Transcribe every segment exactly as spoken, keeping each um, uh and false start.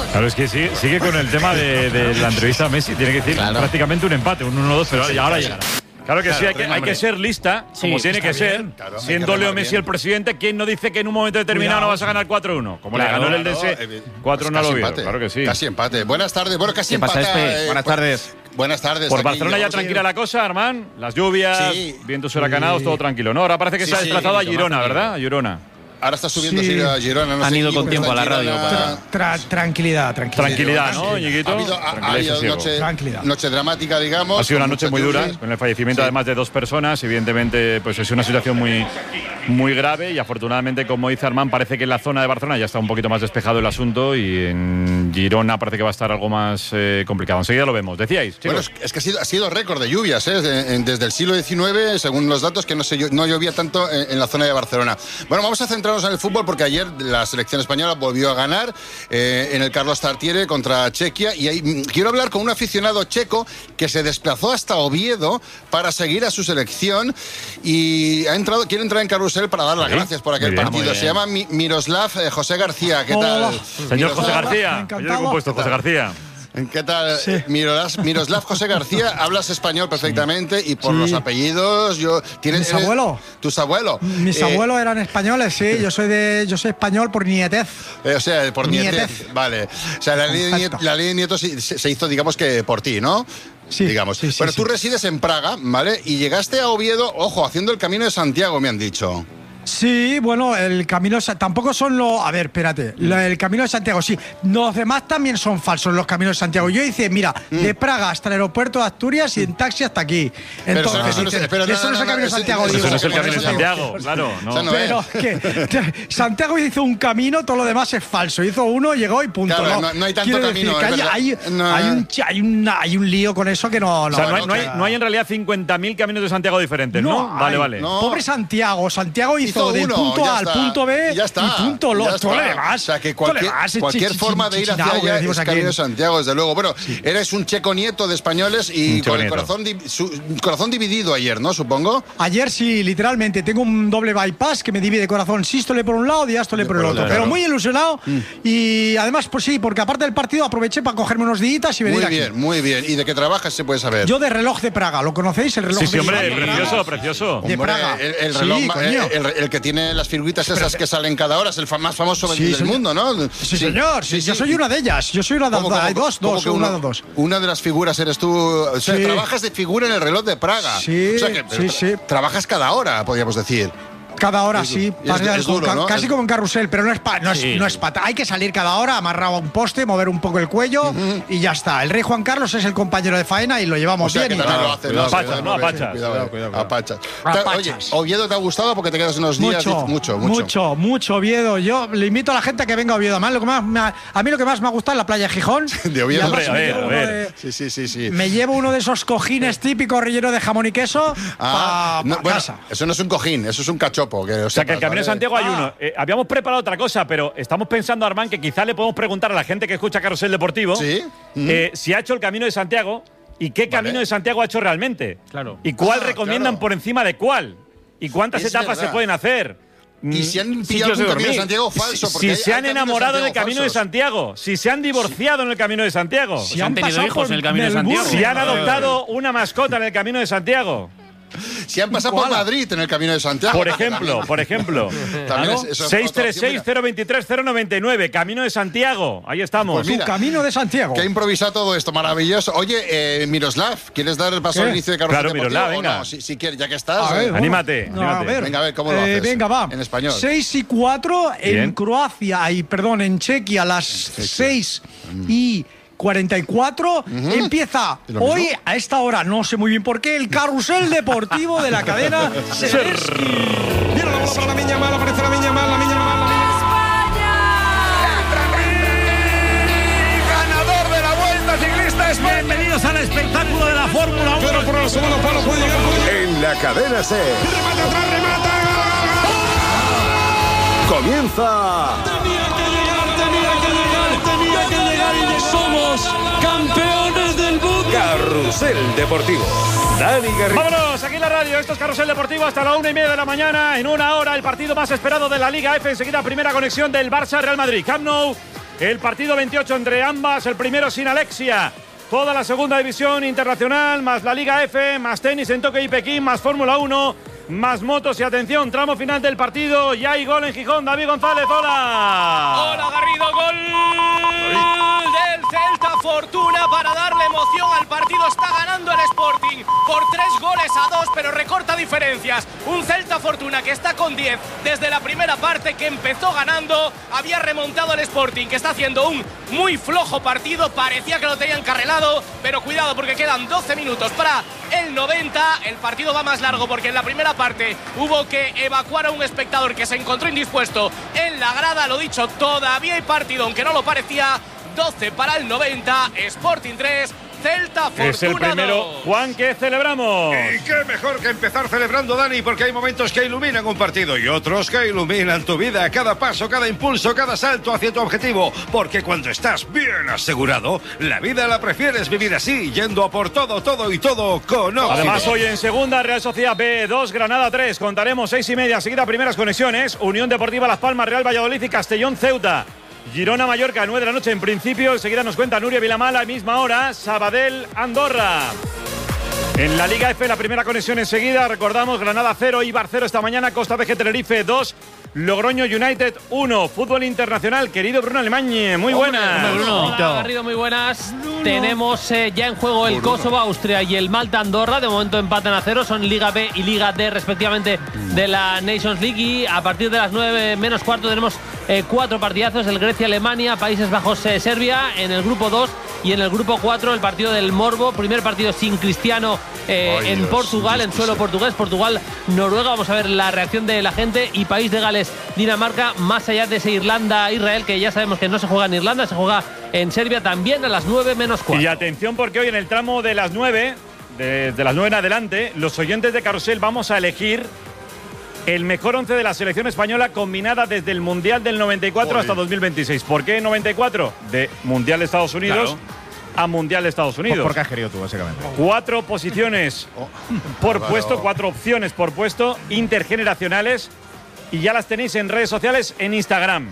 Claro, es que sigue, sigue con el tema de, de la entrevista a Messi. Tiene que decir claro. prácticamente un empate, un uno dos, pero sí, ahora llegará. Claro que claro, sí, hay que, hay que ser lista, sí, como tiene que ser. Bien, claro, siendo Leo Messi bien. el presidente, ¿quién no dice que en un momento determinado Cuidado. no vas a ganar cuatro uno? Como claro, le ganó el D S claro, cuatro uno pues a Oviedo. Claro que sí. Casi empate. Buenas tardes. Bueno, casi empate. Eh, Buenas tardes. Buenas tardes. Por Barcelona ya tranquila la cosa, Armand. Las lluvias, sí. vientos huracanados, sí. todo tranquilo. No, ahora parece que sí, se ha desplazado sí, a Girona, ¿verdad? A Girona. Ahora está subiendo sí. a Girona. No Han sé ido con tiempo a la radio. Tra, tra, tranquilidad, tranquilidad. Tranquilidad, ¿no, Ñiquito? Ha habido, ha, ha habido noche, tranquilidad. noche dramática, digamos. Ha sido una noche muy dura, con el fallecimiento sí. además de dos personas. Evidentemente, pues es una situación muy, muy grave y afortunadamente, como dice Armand, parece que en la zona de Barcelona ya está un poquito más despejado el asunto y en Girona parece que va a estar algo más eh, complicado. Enseguida lo vemos. ¿Decíais? Chicos? Bueno, es que ha sido, ha sido récord de lluvias, ¿eh? Desde el siglo diecinueve, según los datos, que no, se, no llovía tanto en, en la zona de Barcelona. Bueno, vamos a centrarnos en el fútbol porque ayer la selección española volvió a ganar eh, en el Carlos Tartiere contra Chequia y ahí, quiero hablar con un aficionado checo que se desplazó hasta Oviedo para seguir a su selección y ha entrado, quiere entrar en carrusel para dar las ¿Sí? gracias por aquel bien, partido. Se llama Mi, Miroslav eh, José García. ¿Qué tal? Hola. Señor Miroslav. José García. Yo le he compuesto José García. ¿Qué tal? Sí. Miroslav, Miroslav José García, hablas español perfectamente sí. y por sí. los apellidos, yo tienes mis abuelos. Tus abuelos. Mis eh, abuelos eran españoles, sí. Yo soy de, yo soy español por nietez. Eh, o sea, por nietez. nietez. Vale. O sea, la ley, de nietos, la ley de nietos se, se hizo, digamos que por ti, ¿no? Sí, digamos. Sí, sí, bueno, sí. tú resides en Praga, ¿vale? Y llegaste a Oviedo, ojo, haciendo el Camino de Santiago, me han dicho. Sí, bueno, el camino tampoco son los... A ver, espérate, mm. el camino de Santiago, sí. Los demás también son falsos, los caminos de Santiago. Yo hice, mira, mm. de Praga hasta el aeropuerto de Asturias y en taxi hasta aquí. Entonces, pero eso, dice, pero no, eso no, no, no es el camino de Santiago. Eso digo, no es el camino de Santiago, claro. No. no pero que Santiago hizo un camino, todo lo demás es falso. Hizo uno, llegó y punto. Claro, no, no, no hay tanto camino. Que hay, hay, no. hay, un, hay, una, hay un lío con eso que no... no o sea, no, hay, no, hay, no hay en realidad cincuenta mil caminos de Santiago diferentes, ¿no? no vale, hay, vale. No. Pobre Santiago. Santiago hizo, hizo del uno, punto A al punto B y, ya está, y punto lo otro le vas. O sea, que cualquier, cualquier forma de ir hacia allá es Camino de Santiago, desde luego. Bueno, sí. eres un checo nieto de españoles y con el corazón, di, su, corazón dividido ayer, ¿no? Supongo. Ayer sí, literalmente. Tengo un doble bypass que me divide corazón sístole por un lado, diástole por el otro. Claro. Pero muy ilusionado mm. y además, pues sí, porque aparte del partido aproveché para cogerme unos días y venir muy aquí. Muy bien, muy bien. ¿Y de qué trabajas se puede saber? Yo de reloj de Praga, ¿lo conocéis? El reloj sí, de sí, hombre, de precioso, Praga. precioso. De Praga. El, el reloj, sí, el, el, el que tiene las figuritas esas que salen cada hora, es el más famoso sí, del señor. mundo, ¿no? Sí, sí señor. Sí, sí, yo soy una de ellas. Yo soy una de las dos. Hay dos, dos, una de dos. Una de las figuras eres tú. O sea, sí. trabajas de figura en el reloj de Praga. Sí, o sea que, sí, sí. Trabajas cada hora, podríamos decir. Cada hora, sí. Es, es duro, ca ¿no? Casi como en carrusel, pero no es pa no es, sí. no es pata. Hay que salir cada hora, amarrado a un poste, mover un poco el cuello uh-huh. y ya está. El rey Juan Carlos es el compañero de faena y lo llevamos o sea, bien. Que y lo hace, cuidado, apachas, no apachas. Cuidado, cuidado, apachas. apachas. Oye, Oviedo te ha gustado porque te quedas unos días. Mucho, mucho, mucho. Mucho, mucho Oviedo. Yo le invito a la gente a que venga a Oviedo. Además, lo que más me ha, a mí lo que más me ha gustado es la playa de Gijón. De Oviedo. Hombre, a ver, a ver. De, sí, sí, sí, sí. Me llevo uno de esos cojines típicos relleno de jamón y queso ah, pa, no, pa bueno, casa. Eso no es un cojín, eso es un cachopo. Que, o sea, que el Camino de Santiago hay uno. Eh, habíamos preparado otra cosa, pero estamos pensando, Armand, que quizá le podemos preguntar a la gente que escucha Carrusel Deportivo ¿Sí? eh, mm. si ha hecho el Camino de Santiago y qué Camino vale. de Santiago ha hecho realmente. Claro. Y cuál ah, recomiendan claro. por encima de cuál. Y cuántas es etapas verdad. se pueden hacer. Y si han pillado un Camino de Santiago falso. Si, porque si hay, se han hay enamorado en el Camino falsos. de Santiago. Si se han divorciado sí. en el Camino de Santiago. Si pues han tenido hijos en el Camino de Santiago. Si han adoptado una mascota en el Camino de Santiago. Si han pasado por Madrid en el Camino de Santiago. Por ejemplo, por ejemplo. seis tres seis, cero dos tres, cero nueve nueve, Camino de Santiago. Ahí estamos. Pues mira, tu Camino de Santiago. Que ha improvisado todo esto, maravilloso. Oye, eh, Miroslav, ¿quieres dar el paso ¿Qué? al inicio de Carrusel Claro, Deportivo? Miroslav, venga. No? Si, si quieres, ya que estás. A ver, eh. Anímate, no, anímate. A ver. Venga, a ver, ¿cómo lo haces? Eh, venga, va. En español. seis y cuatro en Bien. Croacia, y perdón, en Chequia, a las seis y cuarenta y cuatro. Uh-huh. Empieza hoy a esta hora, no sé muy bien por qué, el Carrusel Deportivo de la cadena Sereski. Mira la bola para la Miña Mal, aparece la Miña Mal, la Miña Mal, la Miña ganador de la Vuelta Ciclista España. Bienvenidos al espectáculo de la Fórmula uno. Pero por el segundo palo puede llegar. En la cadena C. Remata atrás, remata. Comienza. Tenía que llegar, tenía que llegar, tenía que llegar y somos campeones del mundo. Carrusel Deportivo. Dani Garrido. Vámonos, aquí en la radio. Esto es Carrusel Deportivo hasta la una y media de la mañana. En una hora, el partido más esperado de la Liga F. Enseguida, primera conexión del Barça-Real Madrid. Camp Nou. el partido veintiocho entre ambas, el primero sin Alexia. Toda la segunda división internacional, más la Liga F, más tenis en Tokio y Pekín, más Fórmula uno, más motos y atención, tramo final del partido. Ya hay gol en Gijón, David González, hola. Hola Garrido, gol del Celta Fortuna para darle emoción al partido. Está ganando el Sporting por tres goles a dos, pero recorta diferencias. Un Celta Fortuna que está con diez desde la primera parte, que empezó ganando, había remontado el Sporting, que está haciendo un muy flojo partido, parecía que lo tenían carrelado, pero cuidado porque quedan doce minutos para el noventa. El partido va más largo porque en la primera parte hubo que evacuar a un espectador que se encontró indispuesto en la grada. Lo dicho, todavía hay partido, aunque no lo parecía. doce para el noventa, Sporting tres, Celta Fortuna Es el primero, dos. Juan, que celebramos. Y qué mejor que empezar celebrando, Dani, porque hay momentos que iluminan un partido y otros que iluminan tu vida. Cada paso, cada impulso, cada salto hacia tu objetivo. Porque cuando estás bien asegurado, la vida la prefieres vivir así, yendo a por todo, todo y todo con Óxido. Además, hoy en segunda, Real Sociedad B dos, Granada tres. Contaremos seis y media, seguida primeras conexiones. Unión Deportiva Las Palmas, Real Valladolid y Castellón Ceuta. Girona Mallorca, nueve de la noche en principio. Enseguida nos cuenta Nuria Vilamala, a la misma hora, Sabadell Andorra. En la Liga F, la primera conexión enseguida. Recordamos, Granada cero, Eibar cero esta mañana, Costa B G Tenerife dos, Logroño United uno. Fútbol internacional, querido Bruno Alemán, muy buenas. Hombre, Bruno. Hola Garrido, muy buenas. Tenemos eh, ya en juego el Kosovo, Austria y el Malta Andorra. De momento empatan a cero, son Liga B y Liga D respectivamente de la Nations League. Y a partir de las nueve menos cuarto tenemos eh, cuatro partidazos: el Grecia-Alemania, Países Bajos-Serbia en el grupo dos, y en el grupo cuatro el partido del Morbo, primer partido sin Cristiano eh, Ay, en Dios, Portugal, en suelo portugués, Portugal-Noruega. Vamos a ver la reacción de la gente. Y País de Gales, Dinamarca, más allá de ese Irlanda-Israel, que ya sabemos que no se juega en Irlanda, se juega en Serbia también a las nueve menos cuarto. Y atención, porque hoy en el tramo de las nueve, desde las nueve en adelante, los oyentes de Carrusel vamos a elegir el mejor once de la selección española combinada desde el Mundial del noventa y cuatro Oye. hasta dos mil veintiséis. ¿Por qué noventa y cuatro? De Mundial de Estados Unidos claro. a Mundial de Estados Unidos. ¿Por qué has querido tú, básicamente? Cuatro posiciones por puesto, cuatro opciones por puesto, intergeneracionales, y ya las tenéis en redes sociales, en Instagram.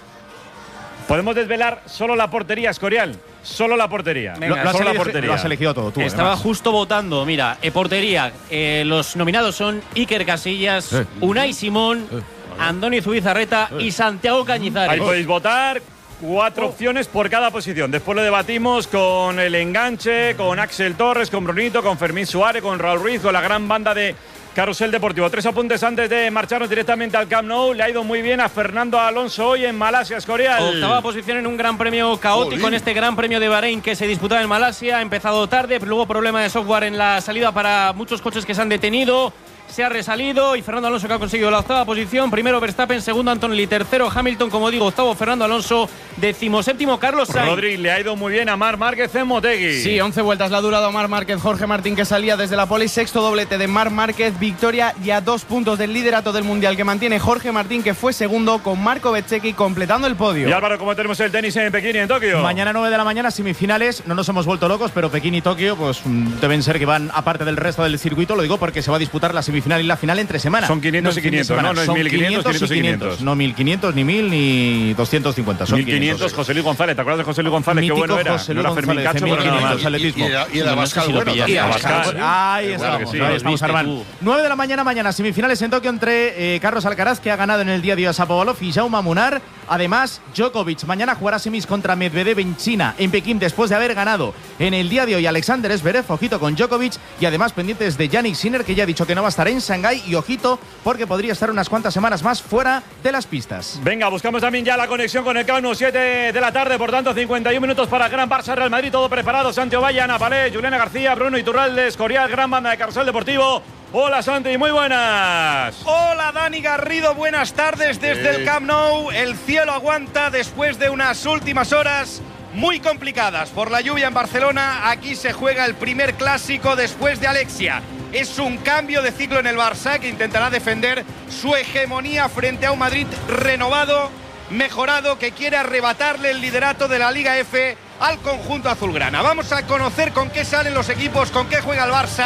Podemos desvelar solo la portería, Escorial. Solo la portería. Venga, lo, solo lo, la portería. Lo has elegido todo tú. Estaba además. justo votando. Mira, eh, portería. Eh, los nominados son Iker Casillas, eh. Unai Simón, eh. Andoni Zubizarreta eh. y Santiago Cañizares. Ahí podéis votar. Cuatro oh. opciones por cada posición. Después lo debatimos con el enganche, con Axel Torres, con Brunito, con Fermín Suárez, con Raúl Ruiz, con la gran banda de Carrusel Deportivo. Tres apuntes antes de marcharnos directamente al Camp Nou. Le ha ido muy bien a Fernando Alonso hoy en Malasia, Escorial. Octava posición en un gran premio caótico, Olí. en este gran premio de Bahrein que se disputaba en Malasia. Ha empezado tarde, pero luego problema de software en la salida para muchos coches que se han detenido. Se ha resalido y Fernando Alonso, que ha conseguido la octava posición. Primero Verstappen, segundo Antonelli, tercero Hamilton, como digo, octavo Fernando Alonso, decimoséptimo Carlos Sainz. Rodri, le ha ido muy bien a Marc Márquez en Motegi. Sí, once vueltas le ha durado a Marc Márquez. Jorge Martín, que salía desde la pole, sexto doblete de Marc Márquez, victoria y a dos puntos del liderato del Mundial que mantiene Jorge Martín, que fue segundo, con Marco Bezzecchi completando el podio. Y Álvaro, ¿cómo tenemos el tenis en Pekín y en Tokio? Mañana nueve de la mañana, semifinales. No nos hemos vuelto locos, pero Pekín y Tokio pues deben ser que van aparte del resto del circuito. Lo digo porque se va a disputar la semifinal y la final entre semana. Son quinientos no y quinientos, ¿no? No es mil quinientos, quinientos y quinientos. No mil quinientos, ni mil, ni doscientos cincuenta. Son mil quinientos, José Luis González. ¿Te acuerdas de José Luis González? Mítico, Qué bueno era. José Luis no era Fermín González, Cacho, pero nada más. atletismo. Y, y, y el Abascal, bueno, y el Abascal. Ahí claro estamos. sí, Ahí estamos, Armán. nueve de la mañana, mañana, semifinales en Tokio entre eh, Carlos Alcaraz, que ha ganado en el día de hoy a Shapovalov, y Jaume Munar. Además, Djokovic mañana jugará semis contra Medvedev en China, en Pekín, después de haber ganado en el día de hoy Alexander Zverev. Ojito con Djokovic, y además pendientes de Jannik Sinner, que ya ha dicho que no va a estar en Shanghái, y ojito porque podría estar unas cuantas semanas más fuera de las pistas. Venga, buscamos también ya la conexión con el Camp Nou, siete de la tarde, por tanto cincuenta y un minutos para Gran Barça Real Madrid, todo preparado. Santiago Valle, Ana Palé, Juliana García, Bruno Iturralde, Escorial, gran banda de Carrusel Deportivo. Hola Santi, muy buenas. Hola Dani Garrido, buenas tardes desde sí. el Camp Nou. El cielo aguanta después de unas últimas horas muy complicadas por la lluvia en Barcelona. Aquí se juega el primer clásico después de Alexia. Es un cambio de ciclo en el Barça, que intentará defender su hegemonía frente a un Madrid renovado, mejorado, que quiere arrebatarle el liderato de la Liga F al conjunto azulgrana. Vamos a conocer con qué salen los equipos, con qué juega el Barça,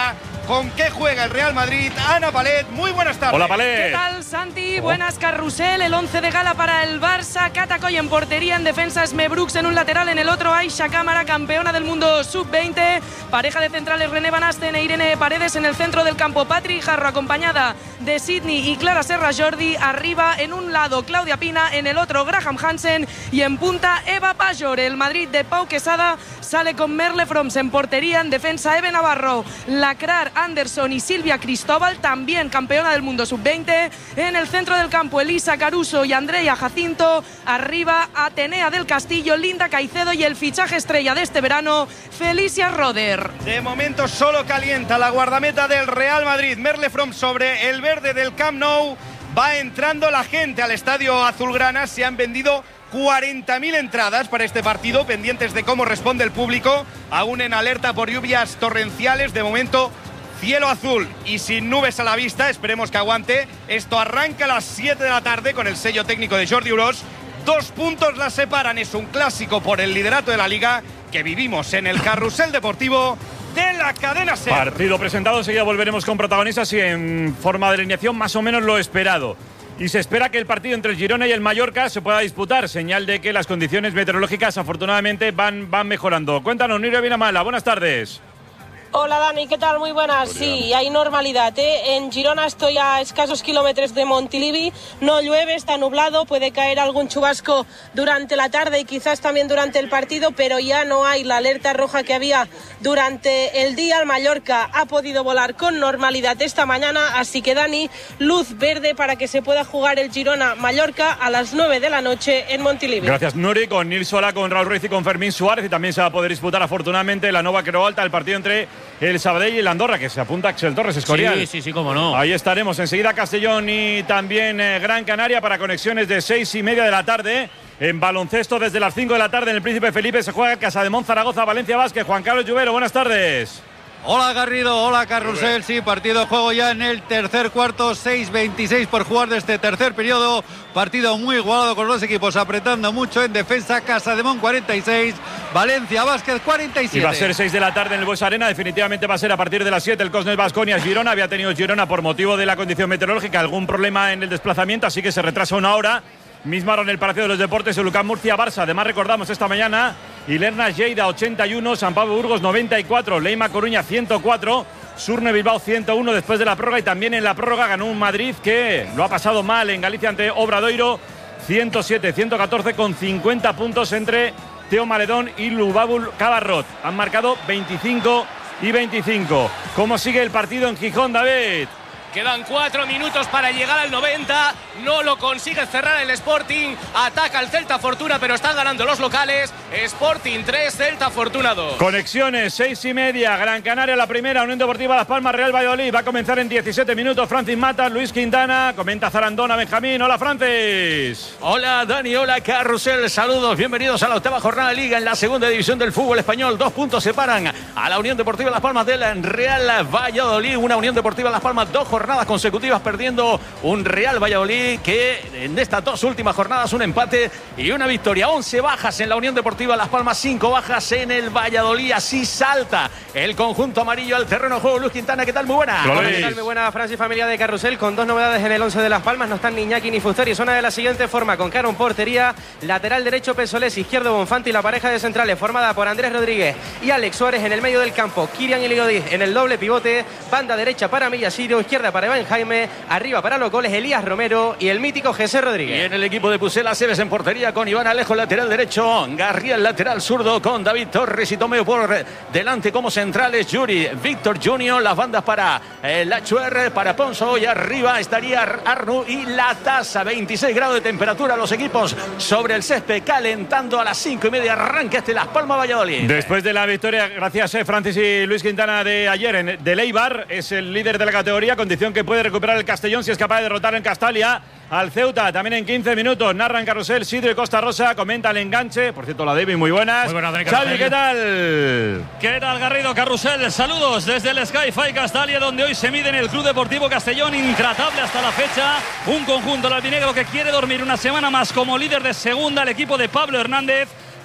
con qué juega el Real Madrid. Ana Palet, muy buenas tardes. Hola, Palet. ¿Qué tal, Santi? Oh. Buenas, Carrusel. El once de gala para el Barça. Catacoy en portería, en defensa Smebrooks en un lateral, en el otro Aisha Cámara, campeona del mundo sub veinte. Pareja de centrales René Van Asten e Irene Paredes en el centro del campo. Patri Jarro acompañada de Sidney y Clara Serra Jordi. Arriba en un lado Claudia Pina, en el otro Graham Hansen y en punta Eva Pajor. El Madrid de Pau Quesada sale con Merle Froms en portería, en defensa Eve Navarro, Lacrar Anderson y Silvia Cristóbal, también campeona del mundo sub veinte. En el centro del campo Elisa Caruso y Andrea Jacinto. Arriba Atenea del Castillo, Linda Caicedo y el fichaje estrella de este verano, Felicia Roder. De momento solo calienta la guardameta del Real Madrid, Merle Froms, sobre el verde del Camp Nou. Va entrando la gente al estadio azulgrana. Se han vendido cuarenta mil entradas para este partido, pendientes de cómo responde el público, aún en alerta por lluvias torrenciales. De momento, cielo azul y sin nubes a la vista. Esperemos que aguante. Esto arranca a las siete de la tarde con el sello técnico de Jordi Urós. Dos puntos las separan. Es un clásico por el liderato de la Liga que vivimos en el Carrusel Deportivo de la cadena SER. Partido presentado, enseguida volveremos con protagonistas y en forma de alineación más o menos lo esperado. Y se espera que el partido entre el Girona y el Mallorca se pueda disputar, señal de que las condiciones meteorológicas afortunadamente van, van mejorando. Cuéntanos, Nuria Vinamala, buenas tardes. Hola Dani, ¿qué tal? Muy buenas. Sí, hay normalidad, ¿eh? En Girona estoy a escasos kilómetros de Montilivi, no llueve, está nublado, puede caer algún chubasco durante la tarde y quizás también durante el partido, pero ya no hay la alerta roja que había durante el día. El Mallorca ha podido volar con normalidad esta mañana, así que Dani, luz verde para que se pueda jugar el Girona-Mallorca a las nueve de la noche en Montilivi. Gracias, Nuri, con Nils Sola, con Raúl Ruiz y con Fermín Suárez, y también se va a poder disputar afortunadamente la Nova Creu Alta, el partido entre el Sabadell y el Andorra, que se apunta Axel Torres, Escorial. Sí, sí, sí, cómo no. Ahí estaremos. Enseguida Castellón y también eh, Gran Canaria para conexiones de seis y media de la tarde. En baloncesto desde las cinco de la tarde en el Príncipe Felipe se juega Casademont, Zaragoza, Valencia Basket. Juan Carlos Lluvero, buenas tardes. Hola Garrido, hola Carrusel, sí, partido de juego ya en el tercer cuarto, seis veintiséis por jugar de este tercer periodo, partido muy igualado con los equipos apretando mucho en defensa. Casademont cuarenta y seis, Valencia Basket cuarenta y siete. Y va a ser seis de la tarde en el Bues Arena, definitivamente va a ser a partir de las siete el Cosnes Baskonia Girona. Había tenido Girona por motivo de la condición meteorológica algún problema en el desplazamiento, así que se retrasa una hora. Misma hora en el Palacio de los Deportes, el Lucán Murcia Barça. Además recordamos esta mañana Ilerna Lleida ochenta y uno, San Pablo Burgos noventa y cuatro, Leima Coruña ciento cuatro, Surne Bilbao ciento uno después de la prórroga, y también en la prórroga ganó un Madrid que lo ha pasado mal en Galicia ante Obradoiro ciento siete ciento catorce con cincuenta puntos entre Teo Maledón y Lubabul Cabarrot. Han marcado veinticinco y veinticinco. ¿Cómo sigue el partido en Gijón, David? Quedan cuatro minutos para llegar al noventa. No lo consigue cerrar el Sporting. Ataca el Celta Fortuna, pero están ganando los locales. Sporting tres, Celta Fortuna dos. Conexiones, seis y media. Gran Canaria la primera. Unión Deportiva Las Palmas, Real Valladolid. Va a comenzar en diecisiete minutos. Francis Mata, Luis Quintana. Comenta Zarandona, Benjamín. Hola, Francis. Hola, Dani. Hola, Carrusel. Saludos. Bienvenidos a la octava jornada de Liga en la segunda división del fútbol español. Dos puntos separan a la Unión Deportiva Las Palmas del Real Valladolid. Una Unión Deportiva Las Palmas, dos jornadas consecutivas perdiendo, un Real Valladolid que en estas dos últimas jornadas un empate y una victoria. once bajas en la Unión Deportiva Las Palmas, cinco bajas en el Valladolid. Así salta el conjunto amarillo al terreno de juego. Luis Quintana, ¿qué tal? Muy buena. Hola, ¿qué tal? Muy buena, Francis, familia de Carrusel, con dos novedades en el once de Las Palmas. No están ni Iñaki ni Fusteri. Suena de la siguiente forma: con Caro en portería, lateral derecho Pesolés, izquierdo Bonfanti, y la pareja de centrales formada por Andrés Rodríguez y Alex Suárez en el medio del campo. Kirian Iliodiz en el doble pivote, banda derecha para Millasirio, izquierda para Iván Jaime, arriba para los goles Elías Romero y el mítico José Rodríguez. Y en el equipo de Pucela, Cebes en portería con Iván Alejo, lateral derecho, Garrial lateral zurdo, con David Torres y Tomeo por delante como centrales, Yuri, Víctor Junior, las bandas para eh, Lachuer, para Ponzo, y arriba estaría Arnu y la Taza. veintiséis grados de temperatura, los equipos sobre el césped calentando. A las cinco y media arranca este Las Palmas Valladolid. Después de la victoria, gracias eh, Francis y Luis Quintana, de ayer en de Eibar, es el líder de la categoría, condición que puede recuperar el Castellón si es capaz de derrotar en Castalia al Ceuta. También en quince minutos narran Carrusel, Sidro y Costa Rosa, comenta el enganche. Por cierto, la David, muy buenas. Muy buenas, Dani. Xavi, ¿qué tal? ¿Qué tal, Garrido? Carrusel, saludos desde el Sky-Fi Castalia, donde hoy se mide en el Club Deportivo Castellón, intratable hasta la fecha. Un conjunto albinegro que quiere dormir una semana más como líder de segunda, el equipo de Pablo Hernández,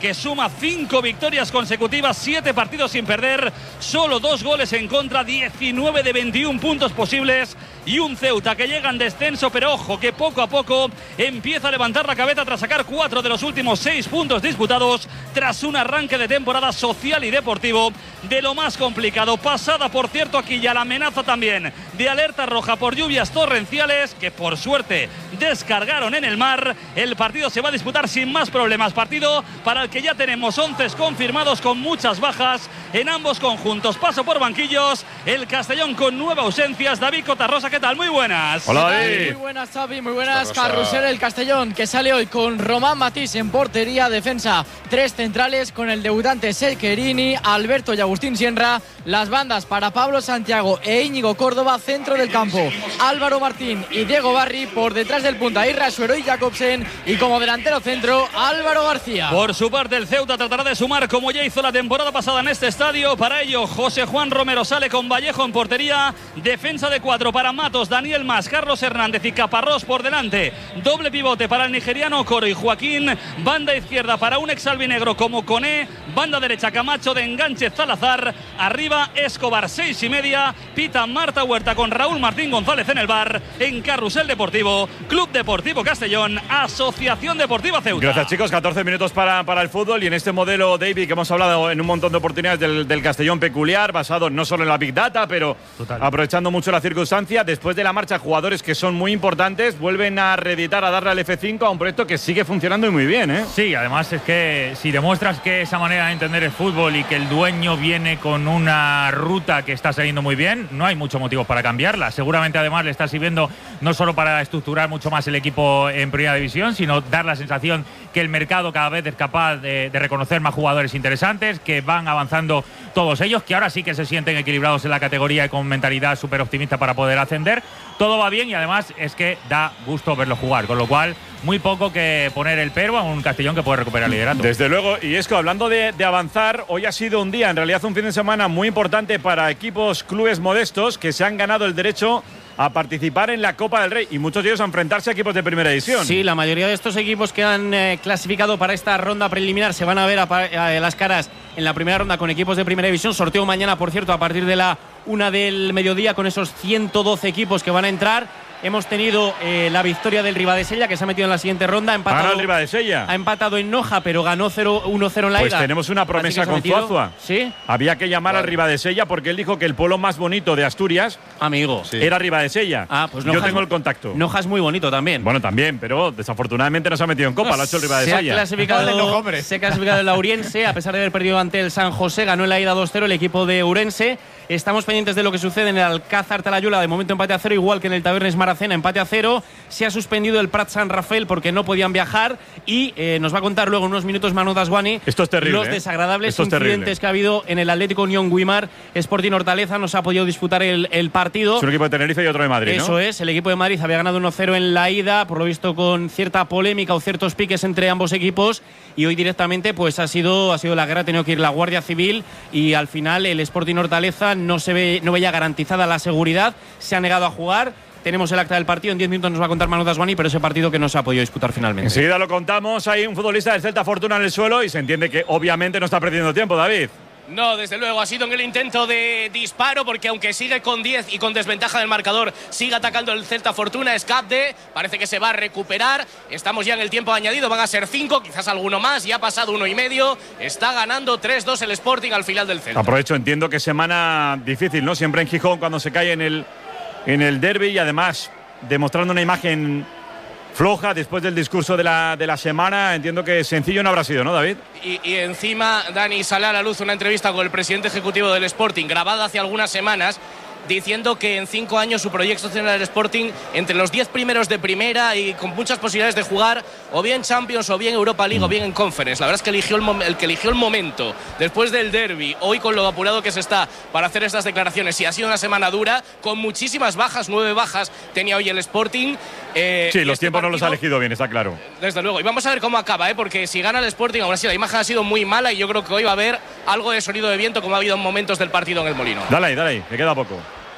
que suma cinco victorias consecutivas, siete partidos sin perder, solo dos goles en contra, diecinueve de veintiún puntos posibles, y un Ceuta que llega en descenso, pero ojo que poco a poco empieza a levantar la cabeza tras sacar cuatro de los últimos seis puntos disputados, tras un arranque de temporada social y deportivo de lo más complicado. Pasada, por cierto, aquí ya la amenaza también de alerta roja por lluvias torrenciales, que por suerte descargaron en el mar. El partido se va a disputar sin más problemas, partido para el que ya tenemos once confirmados con muchas bajas en ambos conjuntos. Paso por banquillos, el Castellón con nueve ausencias. David Cotarrosa, ¿qué tal? Muy buenas. Hola, David. Muy buenas, Xavi, muy buenas. Carrusel, el Castellón, que sale hoy con Román Matís en portería, defensa, tres centrales con el debutante Sequerini, Alberto y Agustín Sierra. Las bandas para Pablo Santiago e Íñigo Córdoba, centro del campo, Álvaro Martín y Diego Barri, por detrás del punta Irra Suero y Jacobsen, y como delantero centro Álvaro García. Por su parte, el Ceuta tratará de sumar como ya hizo la temporada pasada en este estadio. Para ello, José Juan Romero sale con Vallejo en portería, defensa de cuatro para Matos, Daniel Mas, Carlos Hernández y Caparrós por delante, doble pivote para el nigeriano Coro y Joaquín, banda izquierda para un exalbinegro como Coné, banda derecha Camacho, de enganche Salazar, arriba Escobar, seis y media, pita Marta Huerta con Raúl Martín González en el bar. En Carrusel Deportivo, Club Deportivo Castellón, Asociación Deportiva Ceuta. Gracias, chicos. catorce minutos para, para el fútbol, y en este modelo, David, que hemos hablado en un montón de oportunidades del, del Castellón peculiar, basado no solo en la Big Data, pero Total. aprovechando mucho la circunstancia. Después de la marcha, jugadores que son muy importantes vuelven a reeditar, a darle al F cinco a un proyecto que sigue funcionando y muy bien, ¿eh? Sí, además es que si demuestras que esa manera de entender el fútbol y que el dueño viene con una ruta que está saliendo muy bien, no hay muchos motivos para cambiarla. Seguramente además le está sirviendo no solo para estructurar mucho más el equipo en primera división, sino dar la sensación que el mercado cada vez es capaz de, de reconocer más jugadores interesantes, que van avanzando todos ellos, que ahora sí que se sienten equilibrados en la categoría y con mentalidad súper optimista para poder ascender. Todo va bien y además es que da gusto verlo jugar, con lo cual muy poco que poner el pero a un Castellón que puede recuperar el liderato. Desde luego, y es que hablando de, de avanzar, hoy ha sido un día, en realidad un fin de semana muy importante para equipos, clubes modestos que se han ganado el derecho a participar en la Copa del Rey, y muchos de ellos a enfrentarse a equipos de primera división. Sí, la mayoría de estos equipos que han eh, clasificado para esta ronda preliminar se van a ver a, a, a las caras en la primera ronda con equipos de primera división. Sorteo mañana, por cierto, a partir de la una del mediodía, con esos ciento doce equipos que van a entrar. Hemos tenido eh, la victoria del Ribadesella, que se ha metido en la siguiente ronda. Ha empatado, el Ribadesella. Ha empatado en Noja, pero ganó uno cero en la ida. Pues tenemos una promesa con Zuazua. ¿Sí? Había que llamar vale. al Ribadesella porque él dijo que el pueblo más bonito de Asturias, amigo, sí. era Ribadesella. Ah, pues Yo tengo el contacto. Noja es muy bonito también. Bueno, también, pero desafortunadamente no se ha metido en Copa, no, lo ha hecho el Ribadesella. Se ha clasificado, se ha clasificado el Lauriense, a pesar de haber perdido ante el San José. Ganó en la ida dos cero el equipo de Ourense. Estamos pendientes de lo que sucede en el Alcázar Talayuela, de momento empate a cero, igual que en el Tabernes Maracena, empate a cero. Se ha suspendido el Prat San Rafael porque no podían viajar, y eh, nos va a contar luego en unos minutos Manu Dasguani Esto es terrible, los ¿eh? desagradables Esto es incidentes terrible. que ha habido en el Atlético Unión Guimar. Sporting Hortaleza no se ha podido disputar el, el partido. Es un equipo de Tenerife y otro de Madrid, Eso ¿no? es, el equipo de Madrid había ganado uno cero en la ida, por lo visto con cierta polémica o ciertos piques entre ambos equipos, y hoy directamente pues ha sido, ha sido la guerra. Ha tenido que ir la Guardia Civil, y al final el Sporting Hortaleza no se ve, no veía garantizada la seguridad, se ha negado a jugar. Tenemos el acta del partido, en diez minutos nos va a contar Manu Dasguani, pero ese partido que no se ha podido disputar finalmente. Enseguida lo contamos. Hay un futbolista del Celta Fortuna en el suelo y se entiende que obviamente no está perdiendo tiempo, David. No, desde luego, ha sido en el intento de disparo, porque aunque sigue con diez y con desventaja del marcador, sigue atacando el Celta Fortuna. Escapde, parece que se va a recuperar. Estamos ya en el tiempo añadido, van a ser cinco, quizás alguno más. Ya ha pasado uno y medio. Está ganando tres dos el Sporting al final del Celta. Aprovecho, entiendo que semana difícil, ¿no? Siempre en Gijón cuando se cae en el, en el derbi, y además demostrando una imagen floja después del discurso de la, de la semana. Entiendo que sencillo no habrá sido, ¿no, David? Y, y encima, Dani, sale a la luz una entrevista con el presidente ejecutivo del Sporting, grabada hace algunas semanas, diciendo que en cinco años su proyecto tiene el Sporting entre los diez primeros de primera y con muchas posibilidades de jugar o bien Champions, o bien Europa League, o bien en Conference. La verdad es que eligió el, el que eligió el momento después del derbi, hoy con lo apurado que se está para hacer estas declaraciones. Y ha sido una semana dura, con muchísimas bajas, nueve bajas tenía hoy el Sporting. Eh, sí, los este tiempos partido, no los ha elegido bien, está claro. Desde luego. Y vamos a ver cómo acaba, ¿eh? Porque si gana el Sporting, aún así la imagen ha sido muy mala, y yo creo que hoy va a haber algo de sonido de viento, como ha habido en momentos del partido en el Molino. Dale ahí, dale ahí, me queda poco.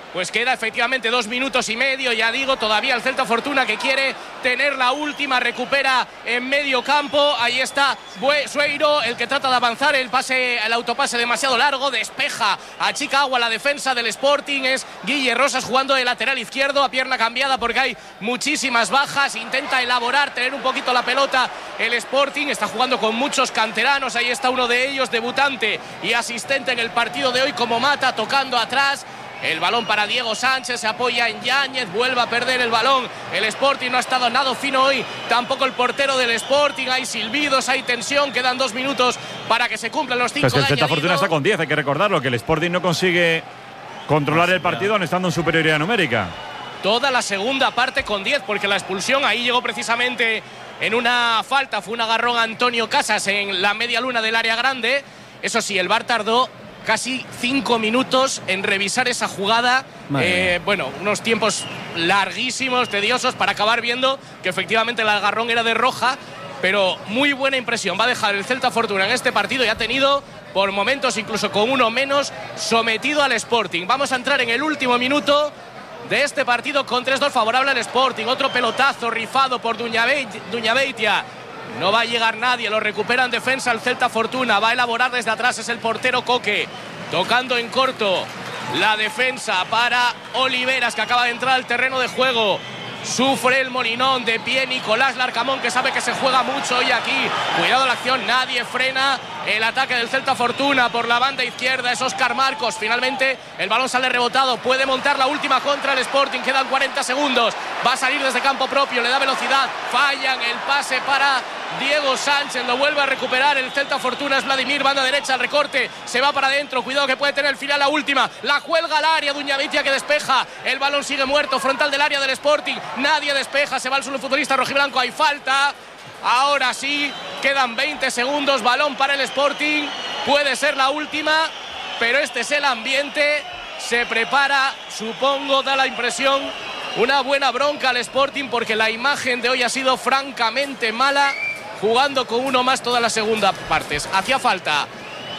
Pues queda efectivamente dos minutos y medio, ya digo, todavía el Celta Fortuna que quiere tener la última, recupera en medio campo, ahí está Sueiro, el que trata de avanzar, el pase, el autopase demasiado largo, despeja, achica agua la defensa del Sporting, es Guille Rosas jugando de lateral izquierdo, a pierna cambiada porque hay muchísimas bajas, intenta elaborar, tener un poquito la pelota el Sporting, está jugando con muchos canteranos, ahí está uno de ellos, debutante y asistente en el partido de hoy como Mata, tocando atrás. El balón para Diego Sánchez, se apoya en Yáñez, vuelve a perder el balón. El Sporting no ha estado nada fino hoy, tampoco el portero del Sporting. Hay silbidos, hay tensión, quedan dos minutos para que se cumplan los cinco. Pues el Celta Fortuna está con diez, hay que recordarlo, que el Sporting no consigue controlar el partido aun estando en superioridad numérica. Toda la segunda parte con diez, porque la expulsión ahí llegó precisamente en una falta, fue un agarrón a Antonio Casas en la media luna del área grande. Eso sí, el V A R tardó casi cinco minutos en revisar esa jugada. Eh, bueno, unos tiempos larguísimos, tediosos, para acabar viendo que efectivamente el agarrón era de roja, pero muy buena impresión. Va a dejar el Celta Fortuna en este partido y ha tenido, por momentos, incluso con uno menos, sometido al Sporting. Vamos a entrar en el último minuto de este partido con tres dos favorable al Sporting. Otro pelotazo rifado por Duñabeitia. No va a llegar nadie, lo recupera en defensa el Celta Fortuna, va a elaborar desde atrás, es el portero Coque, tocando en corto la defensa para Oliveras, que acaba de entrar al terreno de juego. Sufre el Molinón, de pie Nicolás Larcamón, que sabe que se juega mucho hoy aquí. Cuidado la acción, nadie frena el ataque del Celta Fortuna por la banda izquierda, es Óscar Marcos. Finalmente el balón sale rebotado, puede montar la última contra el Sporting, quedan cuarenta segundos, va a salir desde campo propio, le da velocidad, fallan el pase para Diego Sánchez, lo vuelve a recuperar el Celta Fortuna, es Vladimir, banda derecha, el recorte, se va para adentro, cuidado que puede tener el final la última, la cuelga al área, Duñavitia que despeja, el balón sigue muerto, frontal del área del Sporting, nadie despeja, se va el solo futbolista rojiblanco, hay falta. Ahora sí, quedan veinte segundos, balón para el Sporting, puede ser la última, pero este es el ambiente, se prepara, supongo, da la impresión, una buena bronca al Sporting porque la imagen de hoy ha sido francamente mala, jugando con uno más toda la segunda parte. Hacía falta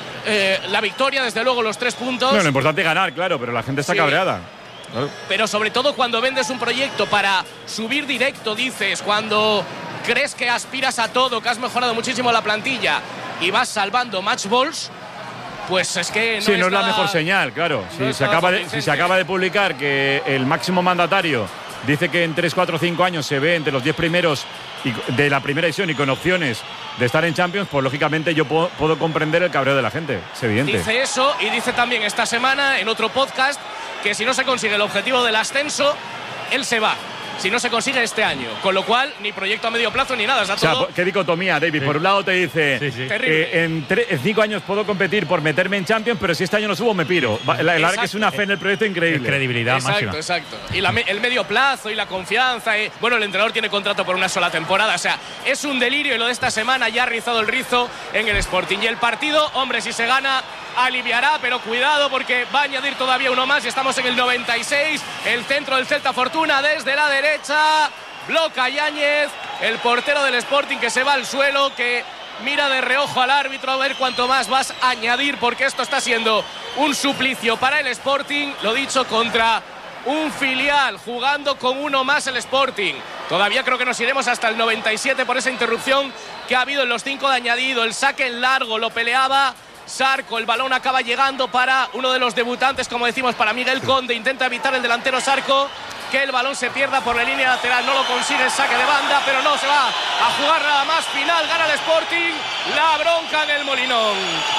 eh, la victoria, desde luego los tres puntos. No, lo importante es ganar, claro, pero la gente está sí. cabreada. Claro. Pero sobre todo cuando vendes un proyecto para subir directo, dices, cuando crees que aspiras a todo, que has mejorado muchísimo la plantilla y vas salvando match balls, pues es que no sí, es no es la nada, mejor señal, claro. No si, se acaba de, si se acaba de publicar que el máximo mandatario dice que en tres, cuatro, cinco años se ve entre los diez primeros y de la primera edición y con opciones de estar en Champions, pues lógicamente yo puedo, puedo comprender el cabreo de la gente, es evidente. Dice eso y dice también esta semana en otro podcast que si no se consigue el objetivo del ascenso, él se va. Si no se consigue este año, con lo cual ni proyecto a medio plazo ni nada, está o sea, todo. qué dicotomía, David. Sí. Por un lado te dice, sí, sí. Eh, en, en cinco años puedo competir por meterme en Champions, pero si este año no subo me piro. La, la verdad que es una fe en el proyecto increíble. Es credibilidad exacto, máxima. Exacto, y la, el medio plazo y la confianza. Y, bueno, el entrenador tiene contrato por una sola temporada, o sea, es un delirio y lo de esta semana ya ha rizado el rizo en el Sporting. Y el partido, hombre, si se gana, aliviará, pero cuidado porque va a añadir todavía uno más y estamos en el noventa y seis. El centro del Celta Fortuna desde la derecha. Bloca Yáñez, el portero del Sporting que se va al suelo, que mira de reojo al árbitro a ver cuánto más vas a añadir, porque esto está siendo un suplicio para el Sporting, lo dicho, contra un filial, jugando con uno más el Sporting. Todavía creo que nos iremos hasta el noventa y siete por esa interrupción que ha habido en los cinco de añadido. El saque en largo lo peleaba Sarco, el balón acaba llegando para uno de los debutantes, como decimos, para Miguel Conde, intenta evitar el delantero Sarco que el balón se pierda por la línea lateral, no lo consigue el saque de banda, pero no se va a jugar nada más, final, gana el Sporting, la bronca en el Molinón.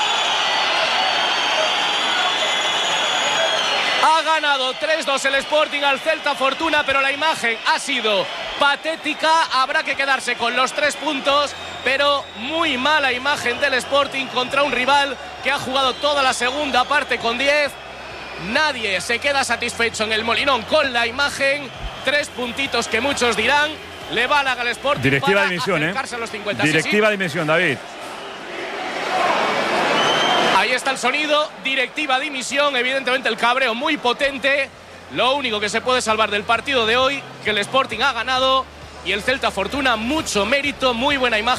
Ha ganado tres dos el Sporting al Celta Fortuna, pero la imagen ha sido patética, habrá que quedarse con los tres puntos, pero muy mala imagen del Sporting contra un rival que ha jugado toda la segunda parte con diez. Nadie se queda satisfecho en el Molinón con la imagen. Tres puntitos que muchos dirán le van al Sporting. Directiva para dimisión, acercarse ¿eh? a los cincuenta. Directiva sí, sí. dimisión, David. Ahí está el sonido. Directiva dimisión. Evidentemente el cabreo muy potente. Lo único que se puede salvar del partido de hoy, que el Sporting ha ganado y el Celta Fortuna mucho mérito, muy buena imagen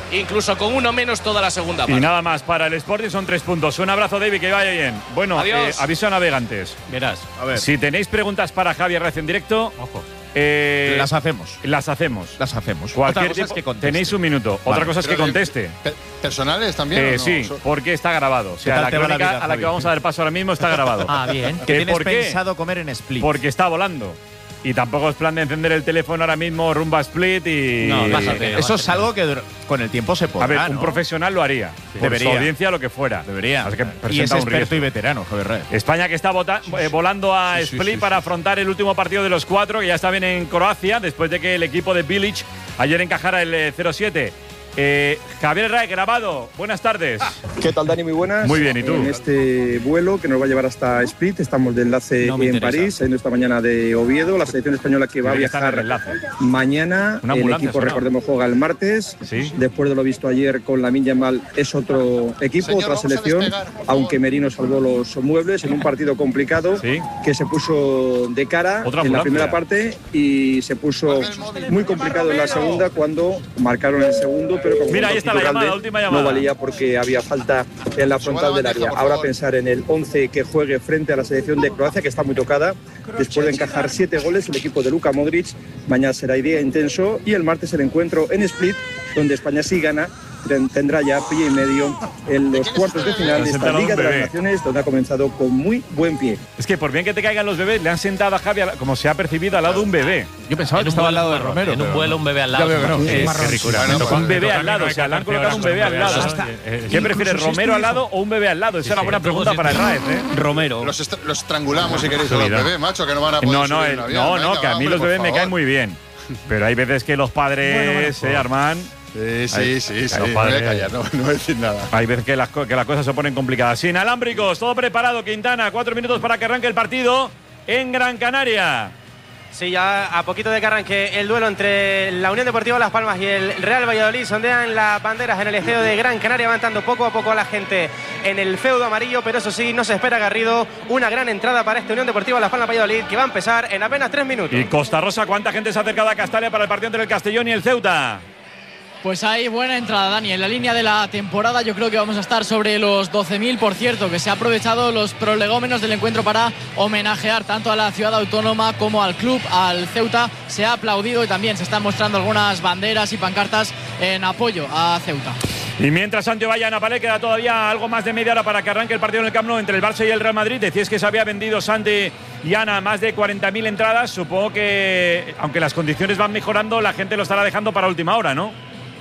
incluso con uno menos toda la segunda parte. Y nada más, para el Sporting son tres puntos. Un abrazo, David, que vaya bien. Bueno, eh, aviso a navegantes. Verás. A ver. Si tenéis preguntas para Javier Rez en directo, ojo. Eh, las hacemos. Las hacemos. Las hacemos. Cualquier Otra cosa tipo, es que conteste. tenéis un minuto. Vale. Otra cosa es que Pero, conteste. Pe ¿Personales también? Eh, ¿o no? sí, So porque está grabado. O sea, ¿Qué tal la te va la crónica vida, a la Javi? que vamos a dar paso ahora mismo está grabado. Ah, bien. ¿Qué tienes pensado comer en Split? Porque está volando. Y tampoco es plan de encender el teléfono ahora mismo rumba Split y… No, bájate, eso es algo que con el tiempo se podrá. A ver, un ¿no? profesional lo haría. Por Debería. su audiencia, lo que fuera. Debería. Así que Y presenta es un experto riesgo. y veterano, Javier Rey. España que está vota- eh, volando a Sí, sí, Split sí, para sí. afrontar el último partido de los cuatro, que ya está bien en Croacia, después de que el equipo de Bilic ayer encajara el eh, cero siete. Eh, Javier Ray, grabado. Buenas tardes. ¿Qué tal, Dani? Muy buenas. Muy bien, ¿y tú? En este vuelo que nos va a llevar hasta Split, estamos de enlace No me en interesa. París, saliendo esta mañana de Oviedo, la selección española que va a Tiene que estar en viajar el enlace. mañana. Una El ambulancia, equipo, ¿no? recordemos, juega el martes. Después de lo visto ayer con la Yamal, es otro equipo, Señor, otra vamos a selección, despegar, por aunque Merino salvó los muebles en un partido complicado que se puso de cara Otra en la ambulancia. primera parte y se puso muy complicado en la segunda cuando marcaron el segundo, pero como Mira, ahí está la Iturralde llamada, última llamada. no valía porque había falta en la frontal del área. Ahora pensar en el once que juegue frente a la selección de Croacia, que está muy tocada, después de encajar siete goles, el equipo de Luka Modric. Mañana será día intenso y el martes el encuentro en Split, donde España sí gana, tendrá ya pie y medio en los cuartos de final de esta sentado Liga un de las bebé. Naciones, donde ha comenzado con muy buen pie. Es que por bien que te caigan los bebés, le han sentado a Javi al- como se ha percibido al lado de un bebé. Yo pensaba que estaba al lado de Romero. En un pero vuelo, no. un bebé al Ya lado. veo que no. Eh, Marrón. qué ricura. Bueno, Me tocó pues, un bebé toca- al lado, no hay o sea, le han catorce colocado un horas bebé con al un lado. bebé al lado. ¿Qué Incluso prefieres, si es tu Romero al hijo. lado o un bebé al lado? Esa es la buena pregunta para el Raez, ¿eh? Romero. Los, est- los estrangulamos si queréis a los Cuidado. bebés, macho, que no van a poder No, no, subir eh, en un avión. no, no, Venga, que a mí hombre, los por bebés me favor. caen muy bien. Pero hay veces que los padres, eh, Armand. Sí, sí, Hay- sí, que sí. los Me padres- voy a callar, no, no voy a decir nada. Hay veces que las, co- que las cosas se ponen complicadas. Sin alámbricos, todo preparado, Quintana. Cuatro minutos para que arranque el partido en Gran Canaria. Sí, ya a poquito de que arranque el duelo entre la Unión Deportiva Las Palmas y el Real Valladolid, sondean las banderas en el estadio de Gran Canaria, avanzando poco a poco a la gente en el feudo amarillo, pero eso sí, no se espera, Garrido, una gran entrada para esta Unión Deportiva Las Palmas Valladolid, que va a empezar en apenas tres minutos. Y Costa Rosa, ¿cuánta gente se ha acercado a Castalia para el partido entre el Castellón y el Ceuta? Pues hay buena entrada, Dani. En la línea de la temporada yo creo que vamos a estar sobre los doce mil, por cierto, que se ha aprovechado los prolegómenos del encuentro para homenajear tanto a la ciudad autónoma como al club, al Ceuta. Se ha aplaudido y también se están mostrando algunas banderas y pancartas en apoyo a Ceuta. Y mientras Santiago vaya a Napalé, queda todavía algo más de media hora para que arranque el partido en el Camp Nou entre el Barça y el Real Madrid. Decíais que se había vendido, Santi y Ana, más de cuarenta mil entradas. Supongo que, aunque las condiciones van mejorando, la gente lo estará dejando para última hora, ¿no?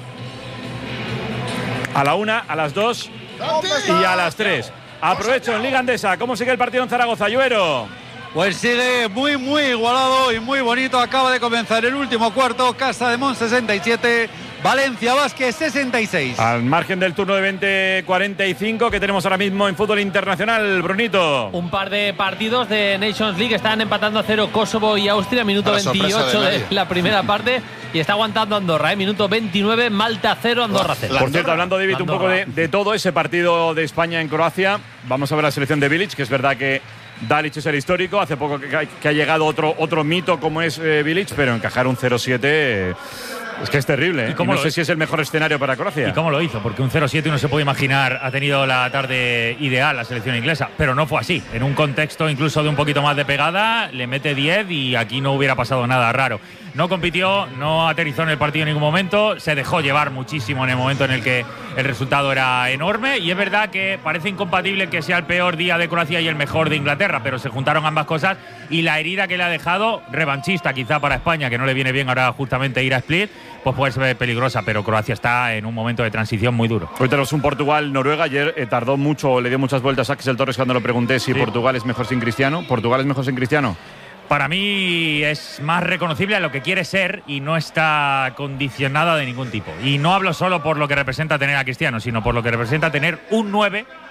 A la una, a las dos y a las tres. Aprovecho en Liga Andesa. ¿Cómo sigue el partido en Zaragoza, Lluero? Pues sigue muy, muy igualado y muy bonito. Acaba de comenzar el último cuarto. Casa de Mon sesenta y siete, Valencia Vázquez sesenta y seis. Al margen del turno de veinte cuarenta y cinco que tenemos ahora mismo en fútbol internacional, Brunito. Un par de partidos de Nations League. Están empatando a cero Kosovo y Austria. Minuto Para sorpresa veintiocho de de, nadie. la primera parte. Y está aguantando Andorra. ¿eh? Minuto veintinueve, Malta cero, Andorra cero. Por cierto, hablando, David, un poco de, de todo ese partido de España en Croacia, vamos a ver la selección de Bilic, que es verdad que Dalic es el histórico. Hace poco que, que ha llegado otro, otro mito como es eh, Bilic, pero encajar un cero siete… Eh, es que es terrible, ¿eh? ¿Y cómo Y no lo sé es? si es el mejor escenario para Croacia. ¿Y cómo lo hizo? Porque un cero siete uno se puede imaginar ha tenido la tarde ideal la selección inglesa, pero no fue así. En un contexto incluso de un poquito más de pegada, le mete diez y aquí no hubiera pasado nada raro. No compitió, no aterrizó en el partido en ningún momento, se dejó llevar muchísimo en el momento en el que el resultado era enorme y es verdad que parece incompatible que sea el peor día de Croacia y el mejor de Inglaterra, pero se juntaron ambas cosas y la herida que le ha dejado, revanchista quizá para España, que no le viene bien ahora justamente ir a Split, pues puede ser peligrosa, pero Croacia está en un momento de transición muy duro. Hoy tenemos un Portugal-Noruega. Ayer eh, tardó mucho, le dio muchas vueltas a Axel Torres cuando lo pregunté si Sí. Portugal es mejor sin Cristiano. ¿Portugal es mejor sin Cristiano? Para mí es más reconocible a lo que quiere ser y no está condicionada de ningún tipo. Y no hablo solo por lo que representa tener a Cristiano, sino por lo que representa tener un nueve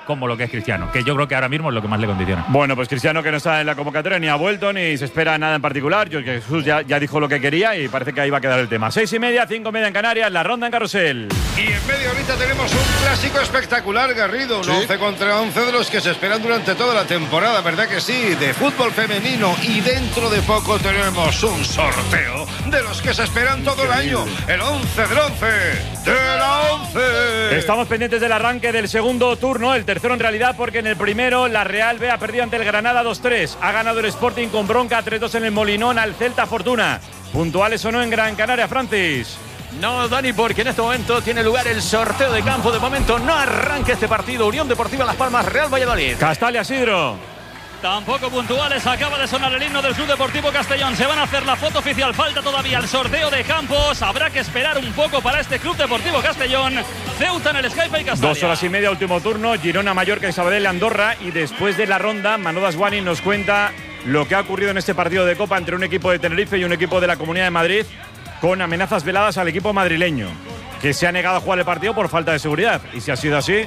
como lo que es Cristiano, que yo creo que ahora mismo es lo que más le condiciona. Bueno, pues Cristiano, que no está en la convocatoria, ni ha vuelto, ni se espera nada en particular. Yo, que Jesús ya, ya dijo lo que quería y parece que ahí va a quedar el tema. Seis y media, cinco y media en Canarias, la ronda en Carrusel. Y en media horita tenemos un clásico espectacular, Garrido. Un ¿Sí? once contra once de los que se esperan durante toda la temporada, ¿verdad que sí? De fútbol femenino. Y dentro de poco tenemos un sorteo de los que se esperan todo el año. El once del once de la once. Estamos pendientes del arranque del segundo turno, el tercero en realidad, porque en el primero la Real B ha perdido ante el Granada dos tres. Ha ganado el Sporting con bronca tres dos en el Molinón al Celta Fortuna. ¿Puntuales o no en Gran Canaria, Francis? No, Dani, porque en este momento tiene lugar el sorteo de campo. De momento no arranca este partido. Unión Deportiva Las Palmas, Real Valladolid. Castalia, Sidro. Tampoco puntuales, acaba de sonar el himno del Club Deportivo Castellón. Se van a hacer la foto oficial, falta todavía el sorteo de campos. Habrá que esperar un poco para este Club Deportivo Castellón. Ceuta en el Skype y Castalia. Dos horas y media, último turno. Girona, Mallorca y Sabadell, Andorra. Y después de la ronda, Manodas Guani nos cuenta lo que ha ocurrido en este partido de Copa entre un equipo de Tenerife y un equipo de la Comunidad de Madrid, con amenazas veladas al equipo madrileño, que se ha negado a jugar el partido por falta de seguridad. Y si ha sido así,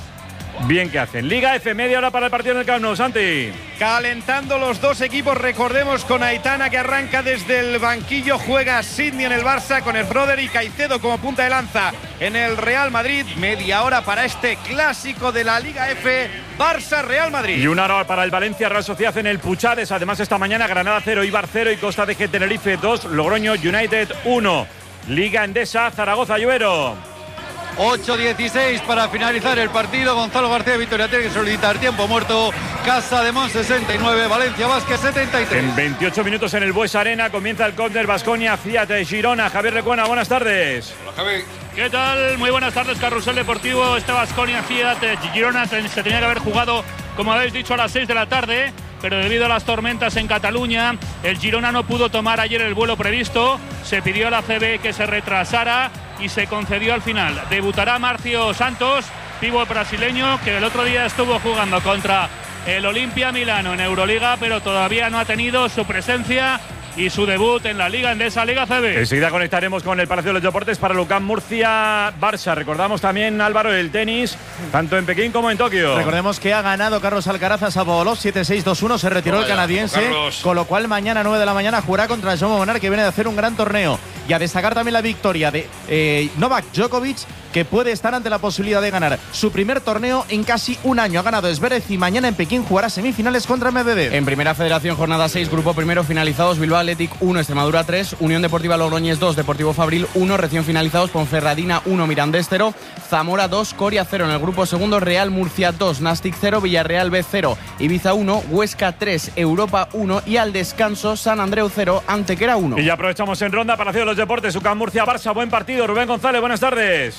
bien que hacen. Liga F, media hora para el partido en el Camp Nou, Santi. Calentando los dos equipos, recordemos, con Aitana, que arranca desde el banquillo, juega Sidney en el Barça, con el brother y Caicedo como punta de lanza en el Real Madrid. Media hora para este clásico de la Liga F, Barça-Real Madrid. Y una hora para el Valencia Real Sociedad en el Puchades. Además, esta mañana Granada cero, Eibar cero y Costa de G Tenerife dos, Logroño United uno. Liga Endesa, Zaragoza, Lluero. ocho dieciséis para finalizar el partido. Gonzalo García Vitoria tiene que solicitar tiempo muerto. Casademón sesenta y nueve, Valencia Vázquez setenta y tres. En veintiocho minutos en el Bues Arena comienza el Córner Baskonia Fiat de Girona. Javier Recuena, buenas tardes. Hola, Javi. ¿Qué tal? Muy buenas tardes, Carrusel Deportivo. Este Baskonia Fiat de Girona se tenía que haber jugado, como habéis dicho, a las seis de la tarde, pero debido a las tormentas en Cataluña, el Girona no pudo tomar ayer el vuelo previsto. Se pidió a la C B que se retrasara y se concedió al final. Debutará Marcio Santos, pívot brasileño, que el otro día estuvo jugando contra el Olimpia Milano en Euroliga, pero todavía no ha tenido su presencia y su debut en la Liga Endesa, Liga C B. Enseguida conectaremos con el Palacio de los Deportes para Lucán Murcia Barça. Recordamos también, Álvaro, el tenis, tanto en Pekín como en Tokio. Recordemos que ha ganado Carlos Alcaraz a Sabaolov siete seis dos uno, se retiró Hola, el canadiense, con lo cual mañana nueve de la mañana jugará contra Jaume Munar, que viene de hacer un gran torneo. Y a destacar también la victoria de eh, Novak Djokovic, que puede estar ante la posibilidad de ganar su primer torneo en casi un año. Ha ganado Zverev y mañana en Pekín jugará semifinales contra Medvedev. En Primera Federación, jornada seis, grupo primero finalizados: Bilbao Athletic uno, Extremadura tres, Unión Deportiva Logroñés dos, Deportivo Fabril uno, recién finalizados Ponferradina uno, Mirandés cero, Zamora dos, Coria cero. En el grupo segundo, Real Murcia dos, Nastic cero, Villarreal B cero, Ibiza uno, Huesca tres, Europa uno y al descanso San Andreu cero, Antequera uno. Y ya aprovechamos en ronda para hacer los deportes. UCAM Murcia Barça, buen partido. Rubén González, buenas tardes.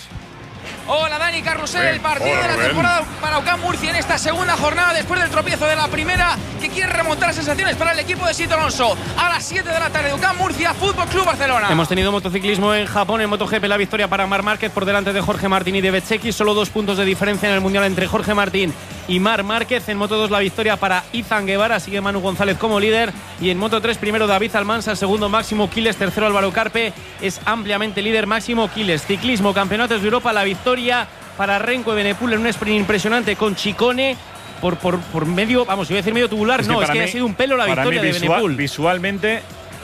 Hola Dani, Carrusel, el partido de la temporada para UCAM Murcia en esta segunda jornada después del tropiezo de la primera, que quiere remontar las sensaciones para el equipo de Sito Alonso. A las siete de la tarde, UCAM Murcia, Fútbol Club Barcelona. Hemos tenido motociclismo en Japón, en MotoGP, la victoria para Marc Márquez por delante de Jorge Martín y de Bezzecchi. Solo dos puntos de diferencia en el Mundial entre Jorge Martín y Marc Márquez. En Moto dos la victoria para Izan Guevara, sigue Manu González como líder. Y en Moto tres, primero David Almansa, segundo Máximo Quiles, tercero Álvaro Carpe. Es ampliamente líder Máximo Quiles. Ciclismo, Campeonatos de Europa, la victoria para Renko Evenepoel en un sprint impresionante con Chicone por, por, por medio, vamos, iba a decir medio tubular, es no, que es que mí, ha sido un pelo la victoria mí, de visual, Evenepoel. Visualmente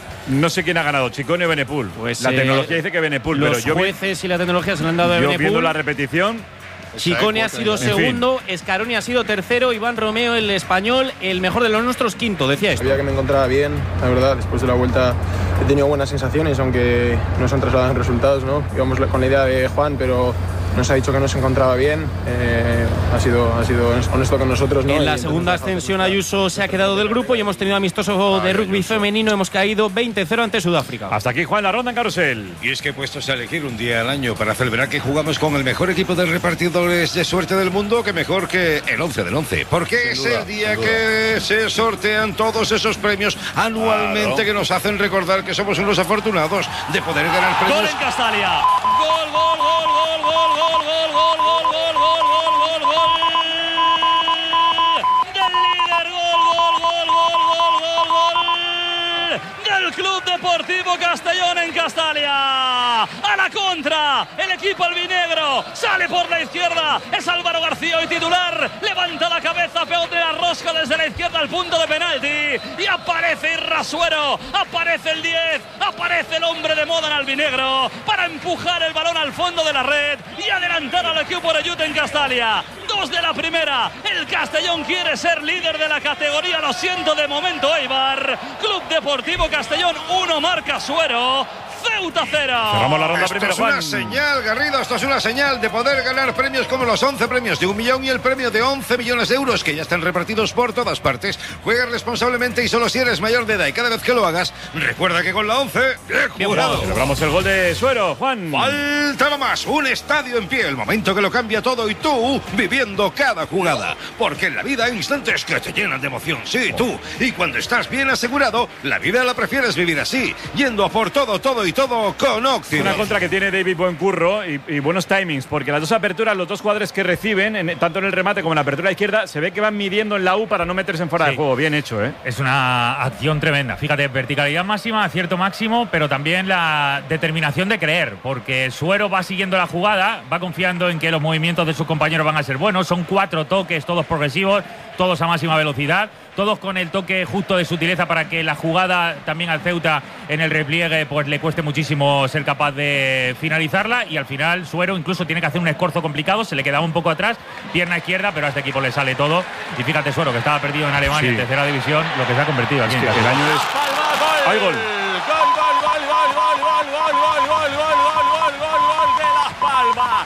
no sé quién ha ganado, Chicone o Evenepoel. Pues, la eh, tecnología dice que Evenepoel, los pero yo jueces vi, y la tecnología se le han dado a Evenepoel. Yo viendo la repetición, Chicone ha sido segundo, en fin. Scaroni ha sido tercero, Iván Romeo, el español, el mejor de los nuestros, quinto, decía esto. Sabía que me encontraba bien, la verdad, después de la vuelta he tenido buenas sensaciones, aunque no se han trasladado en resultados, ¿no? Íbamos con la idea de Juan, pero nos ha dicho que no se encontraba bien, eh, ha, sido, ha sido honesto con nosotros, ¿no? En la segunda ascensión Ayuso se ha quedado del grupo y hemos tenido amistoso de rugby femenino, hemos caído veinte cero ante Sudáfrica. Hasta aquí, Juan, la ronda en Carrusel. Y es que puestos a elegir un día al año para celebrar que jugamos con el mejor equipo de repartidores de suerte del mundo, que mejor que el once del once, porque es el día que se sortean todos esos premios anualmente, claro, que nos hacen recordar que somos unos afortunados de poder ganar premios. Gol en Castalia. Gol, gol, gol, gol, gol, gol. Gol, gol, gol, gol, gol, gol, gol, gol del líder, gol, gol, gol, gol, gol, gol, gol del Club Deportivo Castellón en Castalia. A la contra, el equipo albinegro sale por la izquierda. Es Álvaro García hoy titular. Levanta la cabeza, peón de la rosca desde la izquierda al punto de penalti. Y aparece Irrasuero, aparece el diez, aparece el hombre de moda en albinegro para empujar el balón al fondo de la red y adelantar al equipo de Yute en Castalia. Dos de la primera. El Castellón quiere ser líder de la categoría. Lo siento de momento, Eibar. Club Deportivo Castellón uno, marca Suero. Ceuta cero. Cerramos la ronda esto primero, es una Juan. señal, Garrido, esto es una señal de poder ganar premios como los once premios de un millón y el premio de once millones de euros que ya están repartidos por todas partes. Juega responsablemente y solo si eres mayor de edad, y cada vez que lo hagas, recuerda que con la once, bien jugado. Celebramos el gol de Suero, Juan. Faltaba más, un estadio en pie, el momento que lo cambia todo y tú viviendo cada jugada. Porque en la vida hay instantes que te llenan de emoción, sí, tú. Y cuando estás bien asegurado, la vida la prefieres vivir así, yendo a por todo, todo y todo con Occident. Una contra que tiene David Buencurro y, y buenos timings, porque las dos aperturas, los dos jugadores que reciben, en, tanto en el remate como en la apertura izquierda, se ve que van midiendo en la U para no meterse en fuera Sí. de juego. Bien hecho, ¿eh? Es una acción tremenda. Fíjate, verticalidad máxima, acierto máximo, pero también la determinación de creer, porque Suero va siguiendo la jugada, va confiando en que los movimientos de sus compañeros van a ser buenos. Son cuatro toques, todos progresivos, todos a máxima velocidad, todos con el toque justo de sutileza para que la jugada también al Ceuta en el repliegue pues le cueste muchísimo ser capaz de finalizarla, y al final Suero incluso tiene que hacer un escorzo complicado, se le quedaba un poco atrás, pierna izquierda, pero a este equipo le sale todo. Y fíjate, Suero, que estaba perdido en Alemania, Sí. en tercera división, lo que se ha convertido aquí Es en que el Castellón. año es... ¡Hay gol! Gol, gol, gol, gol, gol, gol, gol, gol, gol, gol, gol, gol, gol de Las Palmas.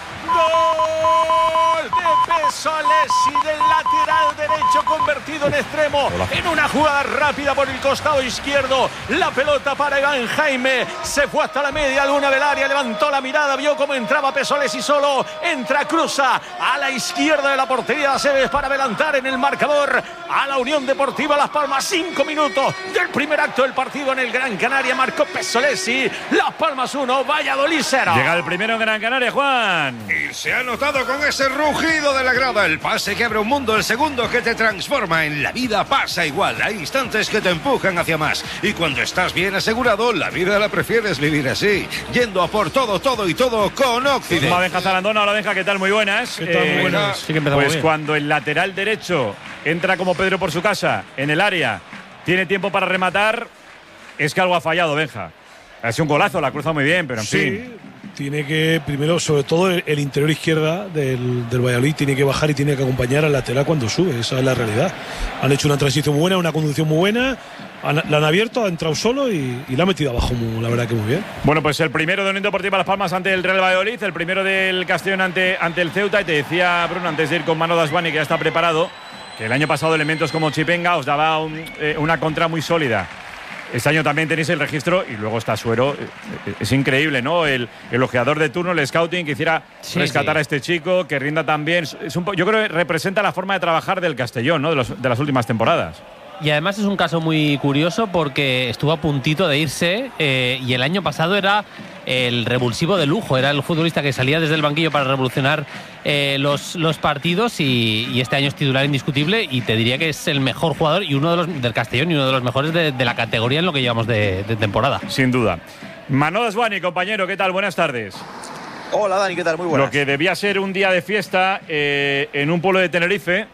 Gol de Pesolesi del lateral derecho convertido en extremo. En una jugada rápida por el costado izquierdo. La pelota para Iván Jaime. Se fue hasta la media luna del área. Levantó la mirada. Vio cómo entraba Pesolesi solo. Entra, cruza a la izquierda de la portería de Aceves para adelantar en el marcador a la Unión Deportiva Las Palmas. Cinco minutos del primer acto del partido en el Gran Canaria. Marcó Pesolesi. Las Palmas uno, Valladolid cero. Llega el primero en Gran Canaria, Juan. Y se ha notado con ese rugido de la grada. El pase que abre un mundo, el segundo que te transforma. En la vida pasa igual. Hay instantes que te empujan hacia más. Y cuando estás bien asegurado, la vida la prefieres vivir así. Yendo a por todo, todo y todo con Occident. Toma Benja Zarandona. Hola, Benja, ¿qué tal? Muy buenas. ¿Qué tal? Muy buenas. Eh, Sí que empezamos pues bien. cuando el lateral derecho entra como Pedro por su casa en el área, tiene tiempo para rematar, es que algo ha fallado, Benja. Ha sido un golazo, la cruza muy bien, pero en Sí, fin. tiene que, primero, sobre todo el, el interior izquierda del, del Valladolid, tiene que bajar y tiene que acompañar al lateral cuando sube. Esa es la realidad. Han hecho una transición muy buena, una conducción muy buena. Han, la han abierto, ha entrado solo y, y la ha metido abajo, muy, la verdad que muy bien. Bueno, pues el primero de Unión Deportiva Las Palmas ante el Real Valladolid, el primero del Castellón ante, ante el Ceuta. Y te decía, Bruno, antes de ir con Mano Daswani, que ya está preparado, que el año pasado elementos como Chipenga os daba un, eh, una contra muy sólida. Este año también tenéis el registro y luego está Suero. Es increíble, ¿no? El, el ojeador de turno, el scouting, que hiciera Sí, rescatar sí. a este chico, que rinda también. Es un, po- yo creo que representa la forma de trabajar del Castellón, ¿no? De, los, de las últimas temporadas. Y además es un caso muy curioso porque estuvo a puntito de irse eh, y el año pasado era el revulsivo de lujo, era el futbolista que salía desde el banquillo para revolucionar eh, los, los partidos y, y este año es titular indiscutible y te diría que es el mejor jugador y uno de los del Castellón y uno de los mejores de, de la categoría en lo que llevamos de, de temporada. Sin duda. Mano Daswani, compañero, ¿qué tal? Buenas tardes. Hola Dani, ¿qué tal? Muy buenas. Lo que debía ser un día de fiesta eh, en un pueblo de Tenerife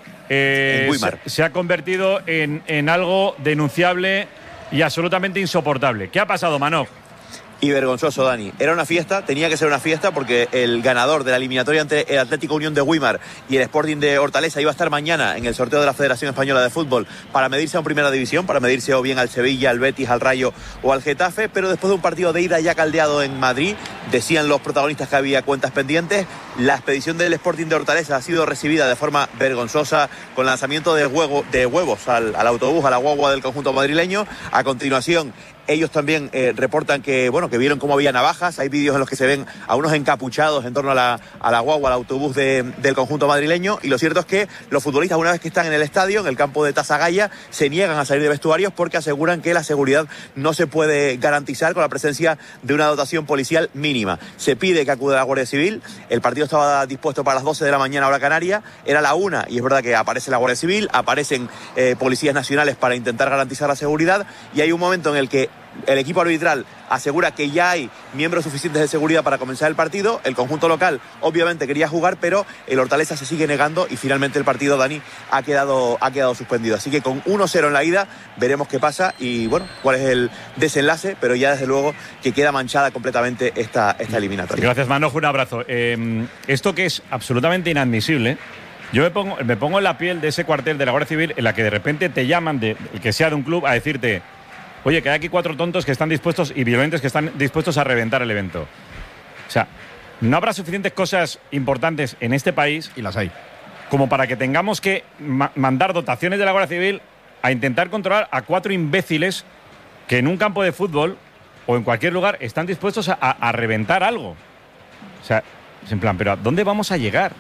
eh, En Weimar. se, se ha convertido en, en algo denunciable y absolutamente insoportable. ¿Qué ha pasado, Manoj? Y vergonzoso, Dani. Era una fiesta, tenía que ser una fiesta porque el ganador de la eliminatoria entre el Atlético Unión de Weimar y el Sporting de Hortaleza iba a estar mañana en el sorteo de la Federación Española de Fútbol para medirse a Primera División, para medirse o bien al Sevilla, al Betis, al Rayo o al Getafe, pero después de un partido de ida ya caldeado en Madrid, decían los protagonistas que había cuentas pendientes. La expedición del Sporting de Hortaleza ha sido recibida de forma vergonzosa con lanzamiento de, huevo, de huevos al, al autobús, a la guagua del conjunto madrileño. A continuación, ellos también eh, reportan que, bueno, que vieron cómo había navajas. Hay vídeos en los que se ven a unos encapuchados en torno a la, a la guagua, al autobús de, del conjunto madrileño. Y lo cierto es que los futbolistas, una vez que están en el estadio, en el campo de Tasagaya, se niegan a salir de vestuarios porque aseguran que la seguridad no se puede garantizar con la presencia de una dotación policial mínima. Se pide que acude la Guardia Civil. El partido estaba dispuesto para las doce de la mañana hora canaria, era la una, y es verdad que aparece la Guardia Civil, aparecen eh, policías nacionales para intentar garantizar la seguridad, y hay un momento en el que el equipo arbitral asegura que ya hay miembros suficientes de seguridad para comenzar el partido. El conjunto local obviamente quería jugar, pero el Hortaleza se sigue negando y finalmente el partido, Dani, ha quedado, ha quedado suspendido. Así que con uno cero en la ida veremos qué pasa y bueno, cuál es el desenlace, pero ya desde luego que queda manchada completamente esta, esta eliminatoria. Gracias, Manojo, un abrazo. Eh, esto que es absolutamente inadmisible. Yo me pongo, me pongo en la piel de ese cuartel de la Guardia Civil en la que de repente te llaman, de, que sea de un club, a decirte: oye, que hay aquí cuatro tontos que están dispuestos y violentos que están dispuestos a reventar el evento. O sea, no habrá suficientes cosas importantes en este país, y las hay, como para que tengamos que ma mandar dotaciones de la Guardia Civil a intentar controlar a cuatro imbéciles que en un campo de fútbol o en cualquier lugar están dispuestos a, a, a reventar algo. O sea, es en plan, ¿pero a dónde vamos a llegar?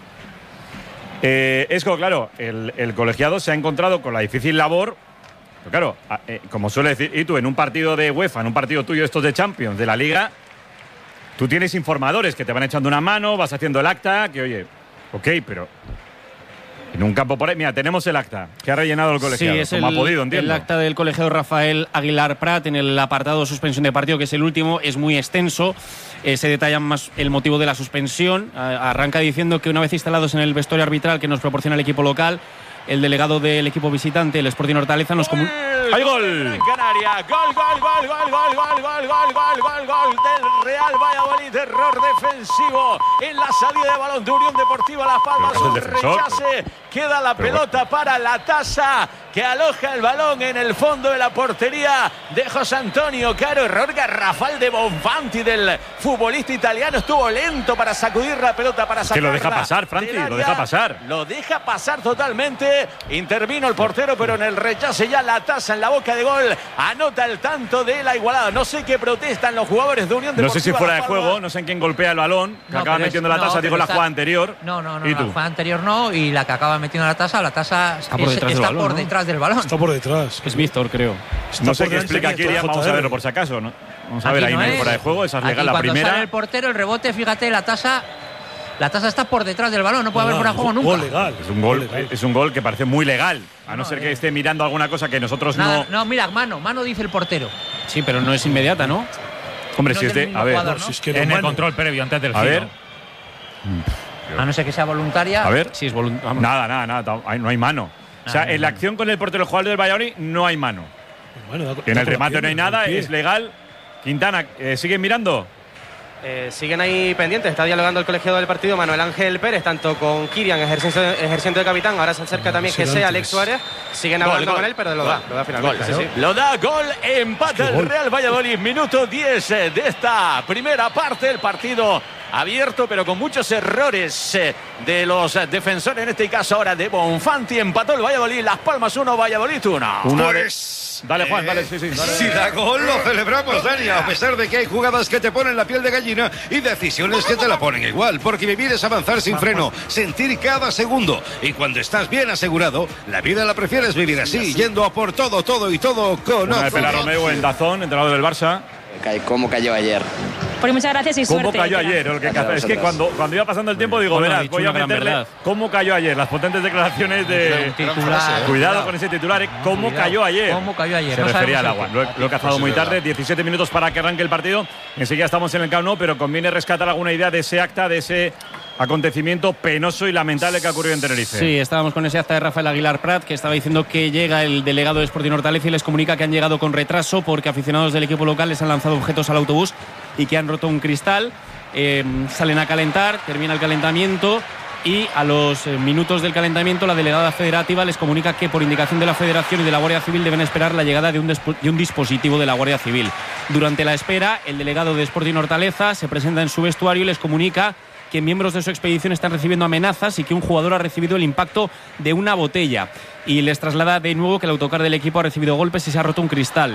Eh, es como, claro, el, el colegiado se ha encontrado con la difícil labor. Pero claro, eh, como suele decir, y tú en un partido de UEFA, en un partido tuyo estos de Champions, de la Liga, tú tienes informadores que te van echando una mano, vas haciendo el acta, que oye, ok, pero en un campo por ahí, mira, tenemos el acta que ha rellenado el colegiado, sí, es como el, ha podido, entiendo. El acta del colegiado Rafael Aguilar Prat en el apartado suspensión de partido, que es el último, es muy extenso. Eh, se detalla más el motivo de la suspensión. A, arranca diciendo que una vez instalados en el vestuario arbitral que nos proporciona el equipo local, el delegado del equipo visitante, el Sporting Hortaleza, nos comunica. ¡Hay gol! En Canarias, gol, gol, gol, gol, gol, gol, gol, gol, gol, gol, gol del Real Valladolid, error defensivo en la salida de balón de Unión Deportiva Las Palmas, un rechace, queda la pelota para la Tasa, que aloja el balón en el fondo de la portería de José Antonio Caro, error garrafal de Bonfanti, del futbolista italiano, estuvo lento para sacudir la pelota, para sacarla. Que lo deja pasar, Franci, lo deja pasar. Lo deja pasar totalmente, intervino el portero, pero en el rechace ya la Tasa en la boca de gol, anota el tanto de la igualada. No sé qué protestan los jugadores de Unión Deportiva. No sé si fuera de juego, no sé en quién golpea el balón, que no, acaba metiendo es, la Tasa, no, digo la jugada anterior. No, no, no, la jugada anterior no, y la que acaba metiendo la Tasa, la Tasa está por, es, detrás, está del balón, por ¿no? detrás del balón. Está por detrás. Es Víctor, creo. Está no sé qué explica Kirian, vamos a verlo por si acaso, ¿no? Vamos a Aquí ver, ahí no no hay es. fuera de juego, esa es legal. La cuando primera. Sale el portero, el rebote, fíjate, la Tasa. La Tasa está por detrás del balón, no puede no, haber fuera de juego nunca. Gol legal. Es un gol, legal. Es un gol que parece muy legal, a no, no ser que eh. esté mirando alguna cosa que nosotros Nada, no. No, mira, mano, mano dice el portero. Sí, pero no es inmediata, ¿no? Hombre, no si es de, a ver, jugador, ¿no? si es que en el control previo antes del a giro. ver. A no ser que sea voluntaria. A ver, sí es voluntaria. Nada, nada, nada, no hay mano. O sea, en la acción con el portero jugador del Valladolid no hay mano. Bueno, en el remate no hay nada, es legal. Quintana, eh, ¿siguen mirando? Eh, siguen ahí pendientes, está dialogando el colegiado del partido Manuel Ángel Pérez, tanto con Kirian ejerciendo, ejerciendo de capitán, ahora se acerca también que sea Alex Suárez, siguen hablando gol, con él, pero lo da, lo da finalmente. Gol, sí, sí. Lo da, gol, empata el Real Valladolid, minuto diez de esta primera parte del partido. Abierto, pero con muchos errores de los defensores, en este caso ahora de Bonfanti. Empató el Valladolid, Las Palmas uno, Valladolid uno. Pues, dale, Juan, dale, sí, sí. Dale. Si da gol, lo celebramos, Dani, a pesar de que hay jugadas que te ponen la piel de gallina y decisiones que te la ponen igual, porque vivir es avanzar sin freno, sentir cada segundo. Y cuando estás bien asegurado, la vida la prefieres vivir así, yendo a por todo, todo y todo con Una de Pilar Romeu en Dazón, entrenador del Barça. ¿Cómo cayó ayer? Pues muchas gracias y suerte. ¿Cómo cayó ayer? Lo que es que cuando, cuando iba pasando el tiempo digo, bueno, verás, voy a meterle cómo cayó ayer, las potentes declaraciones de titular, cuidado con ese titular, ¿eh? ¿Cómo cuidado, cayó ayer? ¿Cómo cayó ayer? Se no refería al agua. Lo, lo he cazado pues muy sí, tarde, verdad. diecisiete minutos para que arranque el partido. Enseguida estamos en el Camp Nou, pero conviene rescatar alguna idea de ese acta, de ese acontecimiento penoso y lamentable que ha ocurrido en Tenerife. Sí, estábamos con ese acta de Rafael Aguilar Prat, que estaba diciendo que llega el delegado de Sporting Hortaleza y les comunica que han llegado con retraso porque aficionados del equipo local les han lanzado objetos al autobús y que han roto un cristal. Eh, salen a calentar, termina el calentamiento y a los eh, minutos del calentamiento la delegada federativa les comunica que por indicación de la Federación y de la Guardia Civil deben esperar la llegada de un, de un dispositivo de la Guardia Civil. Durante la espera, el delegado de Sporting Hortaleza se presenta en su vestuario y les comunica que miembros de su expedición están recibiendo amenazas y que un jugador ha recibido el impacto de una botella, y les traslada de nuevo que el autocar del equipo ha recibido golpes y se ha roto un cristal.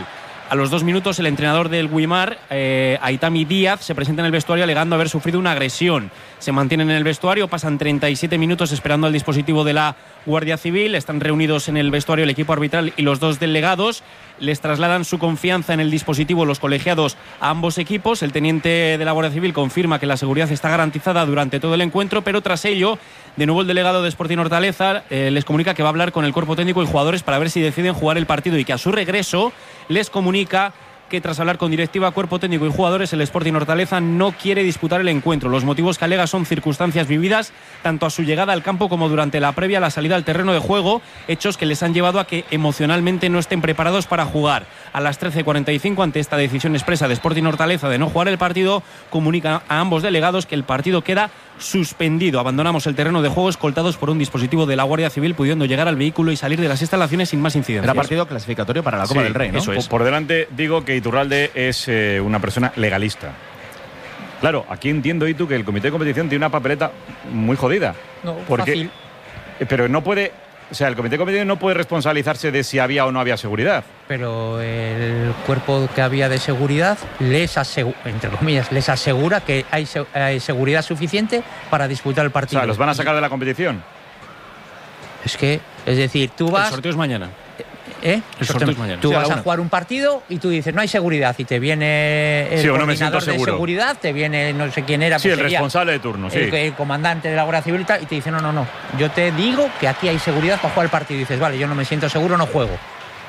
A los dos minutos, el entrenador del Guimar, eh, Aitami Díaz, se presenta en el vestuario alegando haber sufrido una agresión. Se mantienen en el vestuario, pasan treinta y siete minutos esperando al dispositivo de la Guardia Civil. Están reunidos en el vestuario el equipo arbitral y los dos delegados. Les trasladan su confianza en el dispositivo los colegiados a ambos equipos. El teniente de la Guardia Civil confirma que la seguridad está garantizada durante todo el encuentro, pero tras ello, de nuevo el delegado de Sporting Hortaleza eh, les comunica que va a hablar con el cuerpo técnico y jugadores para ver si deciden jugar el partido, y que a su regreso les comunica que tras hablar con directiva, cuerpo técnico y jugadores, el Sporting Hortaleza no quiere disputar el encuentro. Los motivos que alega son circunstancias vividas tanto a su llegada al campo como durante la previa a la salida al terreno de juego, hechos que les han llevado a que emocionalmente no estén preparados para jugar. A las trece cuarenta y cinco, ante esta decisión expresa de Sporting Hortaleza de no jugar el partido, comunica a ambos delegados que el partido queda suspendido. Abandonamos el terreno de juego escoltados por un dispositivo de la Guardia Civil, pudiendo llegar al vehículo y salir de las instalaciones sin más incidencias. Era partido clasificatorio para la Copa sí, del Rey, ¿no? Eso es. Por delante digo que Iturralde es eh, una persona legalista. Claro, aquí entiendo, Itu, que el comité de competición tiene una papeleta muy jodida. No, porque, fácil. Pero no puede... O sea, el comité de competición no puede responsabilizarse de si había o no había seguridad. Pero el cuerpo que había de seguridad les asegura, entre comillas, les asegura que hay, se hay seguridad suficiente para disputar el partido. O sea, ¿los van a sacar de la competición? Es que, es decir, tú vas... El sorteo es mañana. ¿Eh? El sorteo es mañana. Tú sí, vas a, a jugar un partido y tú dices, no hay seguridad, y te viene el sí, coordinador no de seguridad, te viene no sé quién era. Sí, pues el responsable de turno, sí. El, el comandante de la Guardia Civil y, tal, y te dice, no, no, no, yo te digo que aquí hay seguridad para jugar el partido. Y dices, vale, yo no me siento seguro, no juego.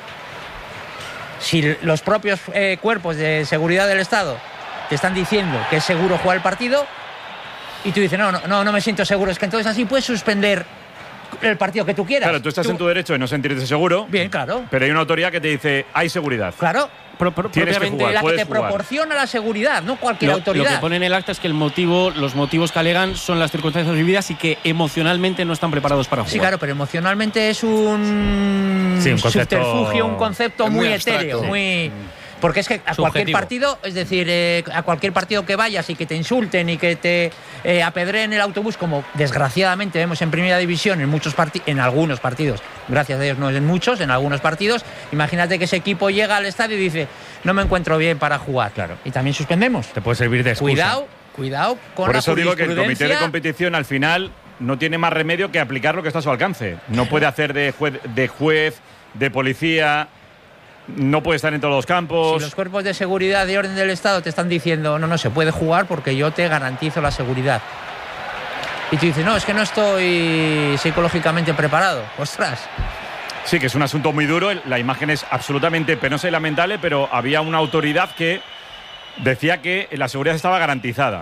Si los propios eh, cuerpos de seguridad del Estado te están diciendo que es seguro jugar el partido y tú dices, no, no, no, no me siento seguro, es que entonces así puedes suspender el partido que tú quieras. Claro, tú estás tú... en tu derecho de no sentirte seguro. Bien, claro. Pero hay una autoridad que te dice, hay seguridad. Claro. Pro, pro, Tienes que jugar, la que te jugar. proporciona la seguridad, no cualquier lo, autoridad. Lo que pone en el acta es que el motivo, los motivos que alegan son las circunstancias vividas y que emocionalmente no están preparados para jugar. Sí, claro, pero emocionalmente es un, sí, un concepto, subterfugio, un concepto muy, muy etéreo, sí. muy... Porque es que a Subjetivo. Cualquier partido, es decir, eh, a cualquier partido que vayas y que te insulten y que te eh, apedreen el autobús, como desgraciadamente vemos en Primera División en muchos en algunos partidos, gracias a Dios no en muchos, en algunos partidos, imagínate que ese equipo llega al estadio y dice, no me encuentro bien para jugar. Claro. Y también suspendemos. Te puede servir de excusa. Cuidado, cuidado con Por la eso digo que el jurisprudencia. comité de competición al final no tiene más remedio que aplicar lo que está a su alcance. No puede hacer de juez, de, juez, de policía... No puede estar en todos los campos. Si los cuerpos de seguridad de orden del Estado te están diciendo, no, no se puede jugar porque yo te garantizo la seguridad. Y tú dices, no, es que no estoy psicológicamente preparado. Ostras. Sí, que es un asunto muy duro. La imagen es absolutamente penosa y lamentable, pero había una autoridad que decía que la seguridad estaba garantizada.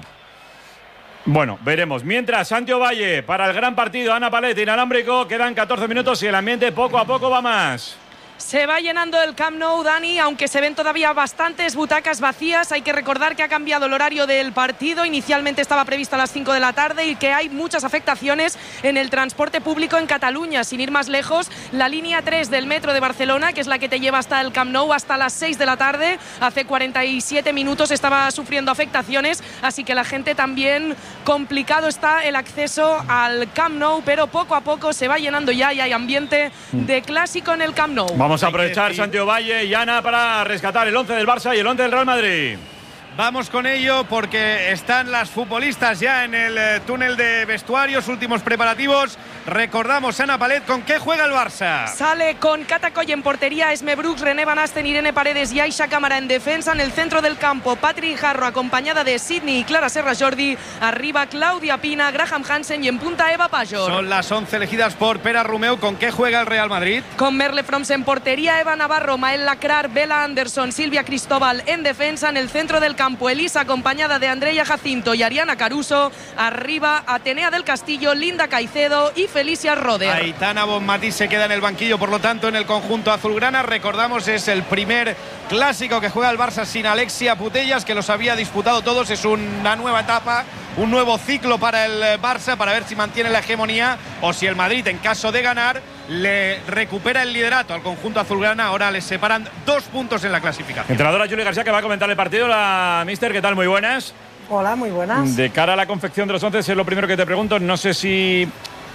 Bueno, veremos. Mientras, Santiago Valle para el gran partido, Ana Paletti, inalámbrico. Quedan catorce minutos y el ambiente poco a poco va más. Se va llenando el Camp Nou, Dani, aunque se ven todavía bastantes butacas vacías. Hay que recordar que ha cambiado el horario del partido. Inicialmente estaba previsto a las cinco de la tarde y que hay muchas afectaciones en el transporte público en Cataluña. Sin ir más lejos, la línea tres del metro de Barcelona, que es la que te lleva hasta el Camp Nou, hasta las seis de la tarde, hace cuarenta y siete minutos estaba sufriendo afectaciones. Así que la gente también, complicado está el acceso al Camp Nou, pero poco a poco se va llenando ya y hay ambiente de clásico en el Camp Nou. Vamos a aprovechar, Santiago Valle y Ana, para rescatar el once del Barça y el once del Real Madrid. Vamos con ello porque están las futbolistas ya en el eh, túnel de vestuarios, últimos preparativos. Recordamos, Ana Palet, ¿con qué juega el Barça? Sale con Catacoy en portería, Esme Brooks, René Van Asten, Irene Paredes y Aisha Cámara en defensa. En el centro del campo, Patri Jarro acompañada de Sidney y Clara Serra Jordi. Arriba, Claudia Pina, Graham Hansen y en punta Eva Pajor. Son las once elegidas por Pera Romeu. ¿Con qué juega el Real Madrid? Con Merle Froms en portería, Eva Navarro, Mael Lacrar, Bela Anderson, Silvia Cristóbal en defensa. En el centro del campo, Elisa acompañada de Andrea Jacinto y Ariana Caruso. Arriba, Atenea del Castillo, Linda Caicedo y Felicia Roder. Aitana Bonmatí se queda en el banquillo, por lo tanto, en el conjunto azulgrana. Recordamos, es el primer clásico que juega el Barça sin Alexia Putellas, que los había disputado todos. Es una nueva etapa, un nuevo ciclo para el Barça, para ver si mantiene la hegemonía o si el Madrid, en caso de ganar, le recupera el liderato al conjunto azulgrana. Ahora les separan dos puntos en la clasificación. Entrenadora Julia García, que va a comentar el partido. La mister, ¿qué tal? Muy buenas. Hola, muy buenas. De cara a la confección de los once, es lo primero que te pregunto. No sé si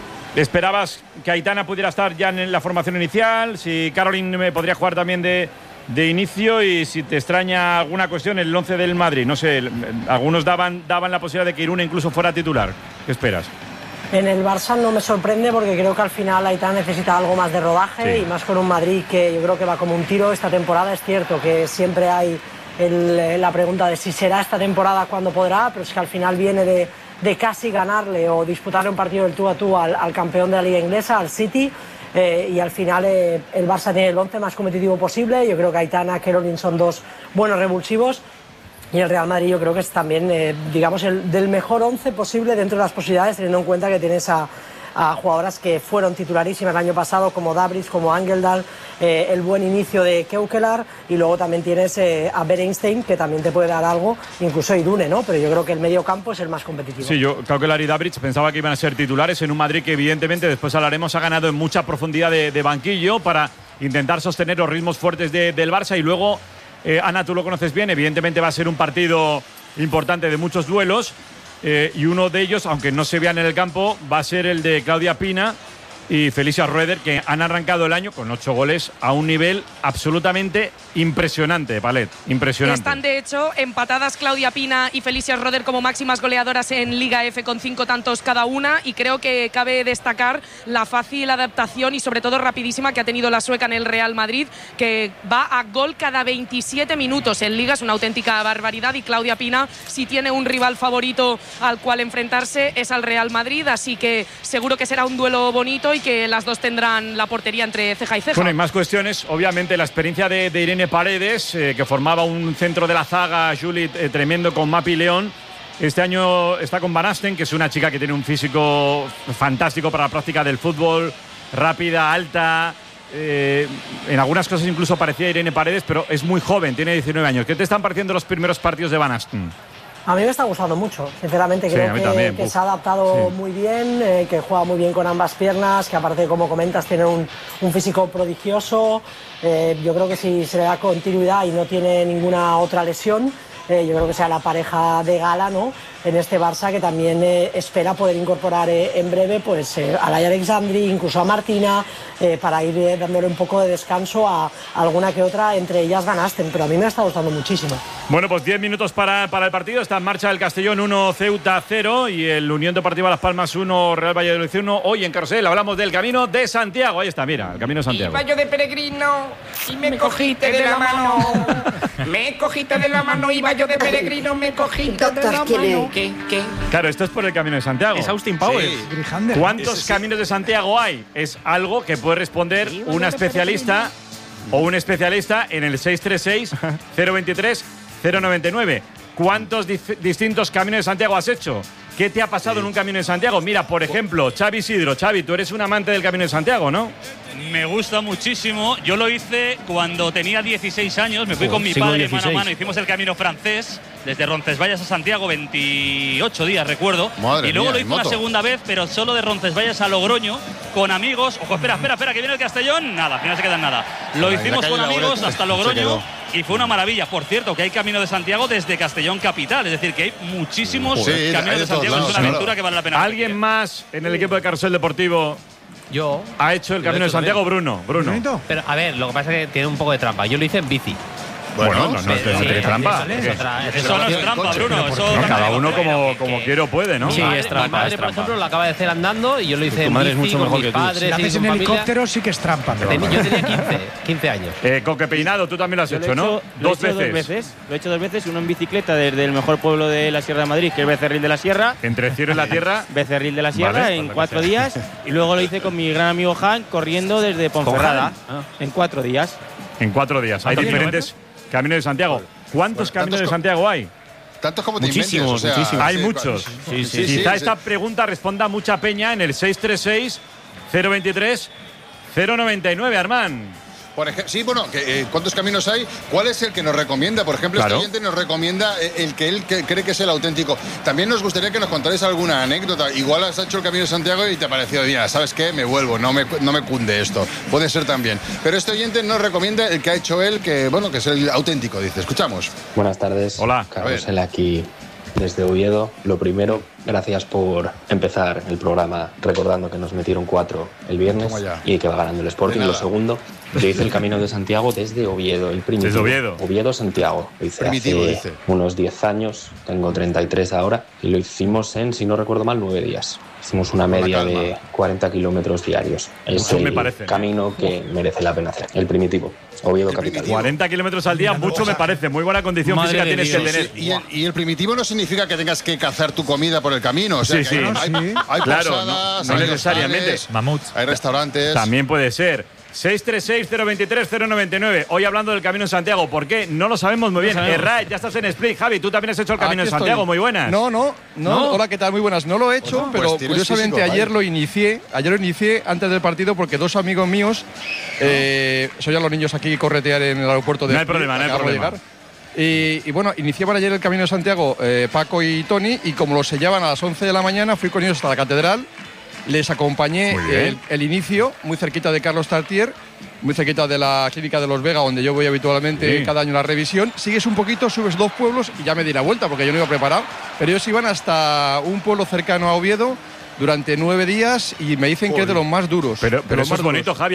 esperabas que Aitana pudiera estar ya en la formación inicial, si Caroline podría jugar también de, de inicio y si te extraña alguna cuestión el once del Madrid. No sé, algunos daban, daban la posibilidad de que Irune incluso fuera titular. ¿Qué esperas? En el Barça no me sorprende porque creo que al final Aitán necesita algo más de rodaje, sí. Y más con un Madrid que yo creo que va como un tiro esta temporada. Es cierto que siempre hay el, la pregunta de si será esta temporada cuando podrá, pero es que al final viene de, de casi ganarle o disputarle un partido del tú a tú al, al campeón de la Liga Inglesa, al City. Eh, y al final eh, el Barça tiene el once más competitivo posible. Yo creo que Aitana, Kerolin son dos buenos revulsivos. Y el Real Madrid yo creo que es también, eh, digamos, el del mejor once posible dentro de las posibilidades, teniendo en cuenta que tienes a, a jugadoras que fueron titularísimas el año pasado, como Dabris, como Angeldal, eh, el buen inicio de Keukelar, y luego también tienes eh, a Berenstein, que también te puede dar algo, incluso Irune, ¿no? Pero yo creo que el medio campo es el más competitivo. Sí, yo, Keukelar y Dabris pensaba que iban a ser titulares en un Madrid que evidentemente, después hablaremos, ha ganado en mucha profundidad de, de banquillo para intentar sostener los ritmos fuertes de, del Barça y luego... Eh, Ana, tú lo conoces bien, evidentemente va a ser un partido importante de muchos duelos eh, y uno de ellos, aunque no se vean en el campo, va a ser el de Claudia Pina y Felicia Roeder, que han arrancado el año con ocho goles a un nivel absolutamente impresionante, Palet, impresionante. Están de hecho empatadas Claudia Pina y Felicia Roeder como máximas goleadoras en Liga F con cinco tantos cada una, y creo que cabe destacar la fácil adaptación y sobre todo rapidísima que ha tenido la sueca en el Real Madrid, que va a gol cada veintisiete minutos en Liga, es una auténtica barbaridad, y Claudia Pina, si tiene un rival favorito al cual enfrentarse, es al Real Madrid, así que seguro que será un duelo bonito y que las dos tendrán la portería entre ceja y ceja. Bueno, hay más cuestiones. Obviamente la experiencia de, de Irene Paredes, eh, que formaba un centro de la zaga, Juli, eh, tremendo con Mapi León. Este año está con Van Asten, que es una chica que tiene un físico fantástico para la práctica del fútbol, rápida, alta. Eh, en algunas cosas incluso parecía Irene Paredes, pero es muy joven, tiene diecinueve años. ¿Qué te están pareciendo los primeros partidos de Van Asten? A mí me está gustando mucho, sinceramente creo sí, que, que se ha adaptado sí. muy bien, eh, que juega muy bien con ambas piernas, que aparte, como comentas, tiene un, un físico prodigioso. Eh, yo creo que si se le da continuidad y no tiene ninguna otra lesión, eh, yo creo que sea la pareja de gala, ¿no?, en este Barça, que también eh, espera poder incorporar eh, en breve pues eh, a Laia Alexandri, incluso a Martina, eh, para ir eh, dándole un poco de descanso a, a alguna que otra, entre ellas Van Asten, pero a mí me está gustando muchísimo. Bueno, pues diez minutos para, para el partido. Está en marcha el Castellón uno, Ceuta cero, y el Unión Deportiva Las Palmas uno, Real Valladolid uno. Hoy en Carrusel hablamos del Camino de Santiago. Ahí está, mira, el Camino de Santiago. Iba yo de peregrino y me, me cogiste de la mano. Me cogiste de la mano, iba yo de peregrino, me cogiste de la mano. ¿Qué? ¿Qué? Claro, esto es por el Camino de Santiago. Es Austin Powers. Sí. ¿Cuántos sí, sí. caminos de Santiago hay? Es algo que puede responder una especialista o un especialista en el seis tres seis, cero veintitrés, cero noventa y nueve. ¿Cuántos dif- distintos caminos de Santiago has hecho? ¿Qué te ha pasado sí. en un Camino de Santiago? Mira, por ejemplo, Xavi Isidro. Xavi, tú eres un amante del Camino de Santiago, ¿no? Me gusta muchísimo. Yo lo hice cuando tenía dieciséis años. Me fui oh, con mi padre dieciséis. Mano a mano. Hicimos el Camino francés desde Roncesvalles a Santiago, veintiocho días, recuerdo. Madre y luego mía, lo hice una segunda vez, pero solo de Roncesvalles a Logroño, con amigos. Ojo, espera, espera, espera, que viene el Castellón. Nada, al final se queda en nada. Lo Ay, hicimos con amigos hasta Logroño y fue una maravilla. Por cierto, que hay Camino de Santiago desde Castellón capital. Es decir, que hay muchísimos sí, caminos de, de Santiago. Lados, es una aventura claro. que vale la pena. ¿Alguien más en el equipo de Carrusel Deportivo? Yo. Ha hecho el Camino de Santiago, Bruno. Bruno. Pero a ver, lo que pasa es que tiene un poco de trampa. Yo lo hice en bici. Bueno, bueno, no, no, sí, no sí, tiene trampa. Es otra, es eso no es trampa, Bruno. Eso no, cada uno como, como quiere o puede, ¿no? Sí, es trampa. Mi madre, por ejemplo, lo acaba de hacer andando y yo lo hice en bici con mis padres. Si lo haces en helicóptero sí que es trampa. Yo tenía quince, quince años. Eh, Coque Peinado, tú también lo has hecho, ¿no? Dos veces. Dos veces. Lo he hecho dos veces, uno en bicicleta desde el mejor pueblo de la Sierra de Madrid, que es Becerril de la Sierra. Entre Cielo y la Tierra. Becerril de la Sierra, vale, en cuatro días. Y luego lo hice con mi gran amigo Han, corriendo desde Ponferrada, ah. en cuatro días. En cuatro días. Hay diferentes caminos de Santiago. ¿Cuántos bueno, caminos de Santiago hay? Tantos como te muchísimos, inventes, o sea, muchísimos. Hay sí, muchos. Sí, sí, sí, Quizá sí, esta sí. pregunta responda mucha peña en el seis tres seis, cero veintitrés, cero noventa y nueve, Armán. Por ejemplo, sí, bueno, que, eh, ¿cuántos caminos hay? ¿Cuál es el que nos recomienda? Por ejemplo, claro. este oyente nos recomienda el que él que cree que es el auténtico. También nos gustaría que nos contarais alguna anécdota. Igual has hecho el Camino de Santiago y te ha parecido, mira, ¿sabes qué? Me vuelvo, no me, no me cunde esto. Puede ser también. Pero este oyente nos recomienda el que ha hecho él, que, bueno, que es el auténtico, dice. Escuchamos. Buenas tardes. Hola. Carrusel aquí desde Oviedo. Lo primero, gracias por empezar el programa recordando que nos metieron cuatro el viernes y que va ganando el Sporting. Lo segundo, Yo hice el Camino de Santiago desde Oviedo, el primitivo. Desde Oviedo. Oviedo-Santiago. Lo hice Primitivo, hace dice. unos diez años, tengo treinta y tres ahora, y lo hicimos en, si no recuerdo mal, nueve días. Hicimos una media de cuarenta kilómetros diarios. Es Mucho el me parece. camino que merece la pena hacer. El primitivo, Oviedo capital. cuarenta kilómetros al día, mucho me parece. Muy buena condición física tienes que tener. Y el, y el primitivo no significa que tengas que cazar tu comida por el camino. O sea, Sí, que sí. hay, hay, hay Claro, posadas, no- no hay necesariamente. hostales, Mamuts. hay restaurantes. También puede ser. seis tres seis, cero dos tres, cero nueve nueve. Hoy hablando del Camino de Santiago. ¿Por qué? No lo sabemos muy bien. sabemos. Errae, ya estás en Split. Javi, tú también has hecho el Camino Aquí de Santiago. estoy. Muy buenas. No, no, no, ¿No? Hola, ¿qué tal? Muy buenas. No lo he hecho, Pues no, pero pues tienes curiosamente físico, ayer vaya. lo inicié. Ayer lo inicié antes del partido porque dos amigos míos, eh, soy a los niños aquí corretear en el aeropuerto de No hay Split, problema, no hay acabamos de problema. llegar. Y, y bueno, iniciaban ayer el Camino de Santiago eh, Paco y Tony, y como lo sellaban a las once de la mañana, fui con ellos hasta la catedral, les acompañé Muy bien. el, el inicio, muy cerquita de Carlos Tartier, muy cerquita de la clínica de Los Vega, donde yo voy habitualmente Sí. cada año a la revisión. Sigues un poquito, subes dos pueblos y ya me di la vuelta, porque yo no iba preparado, pero ellos iban hasta un pueblo cercano a Oviedo durante nueve días y me dicen que es de los más duros. Pero, de pero los eso más es bonito, duros. Javi.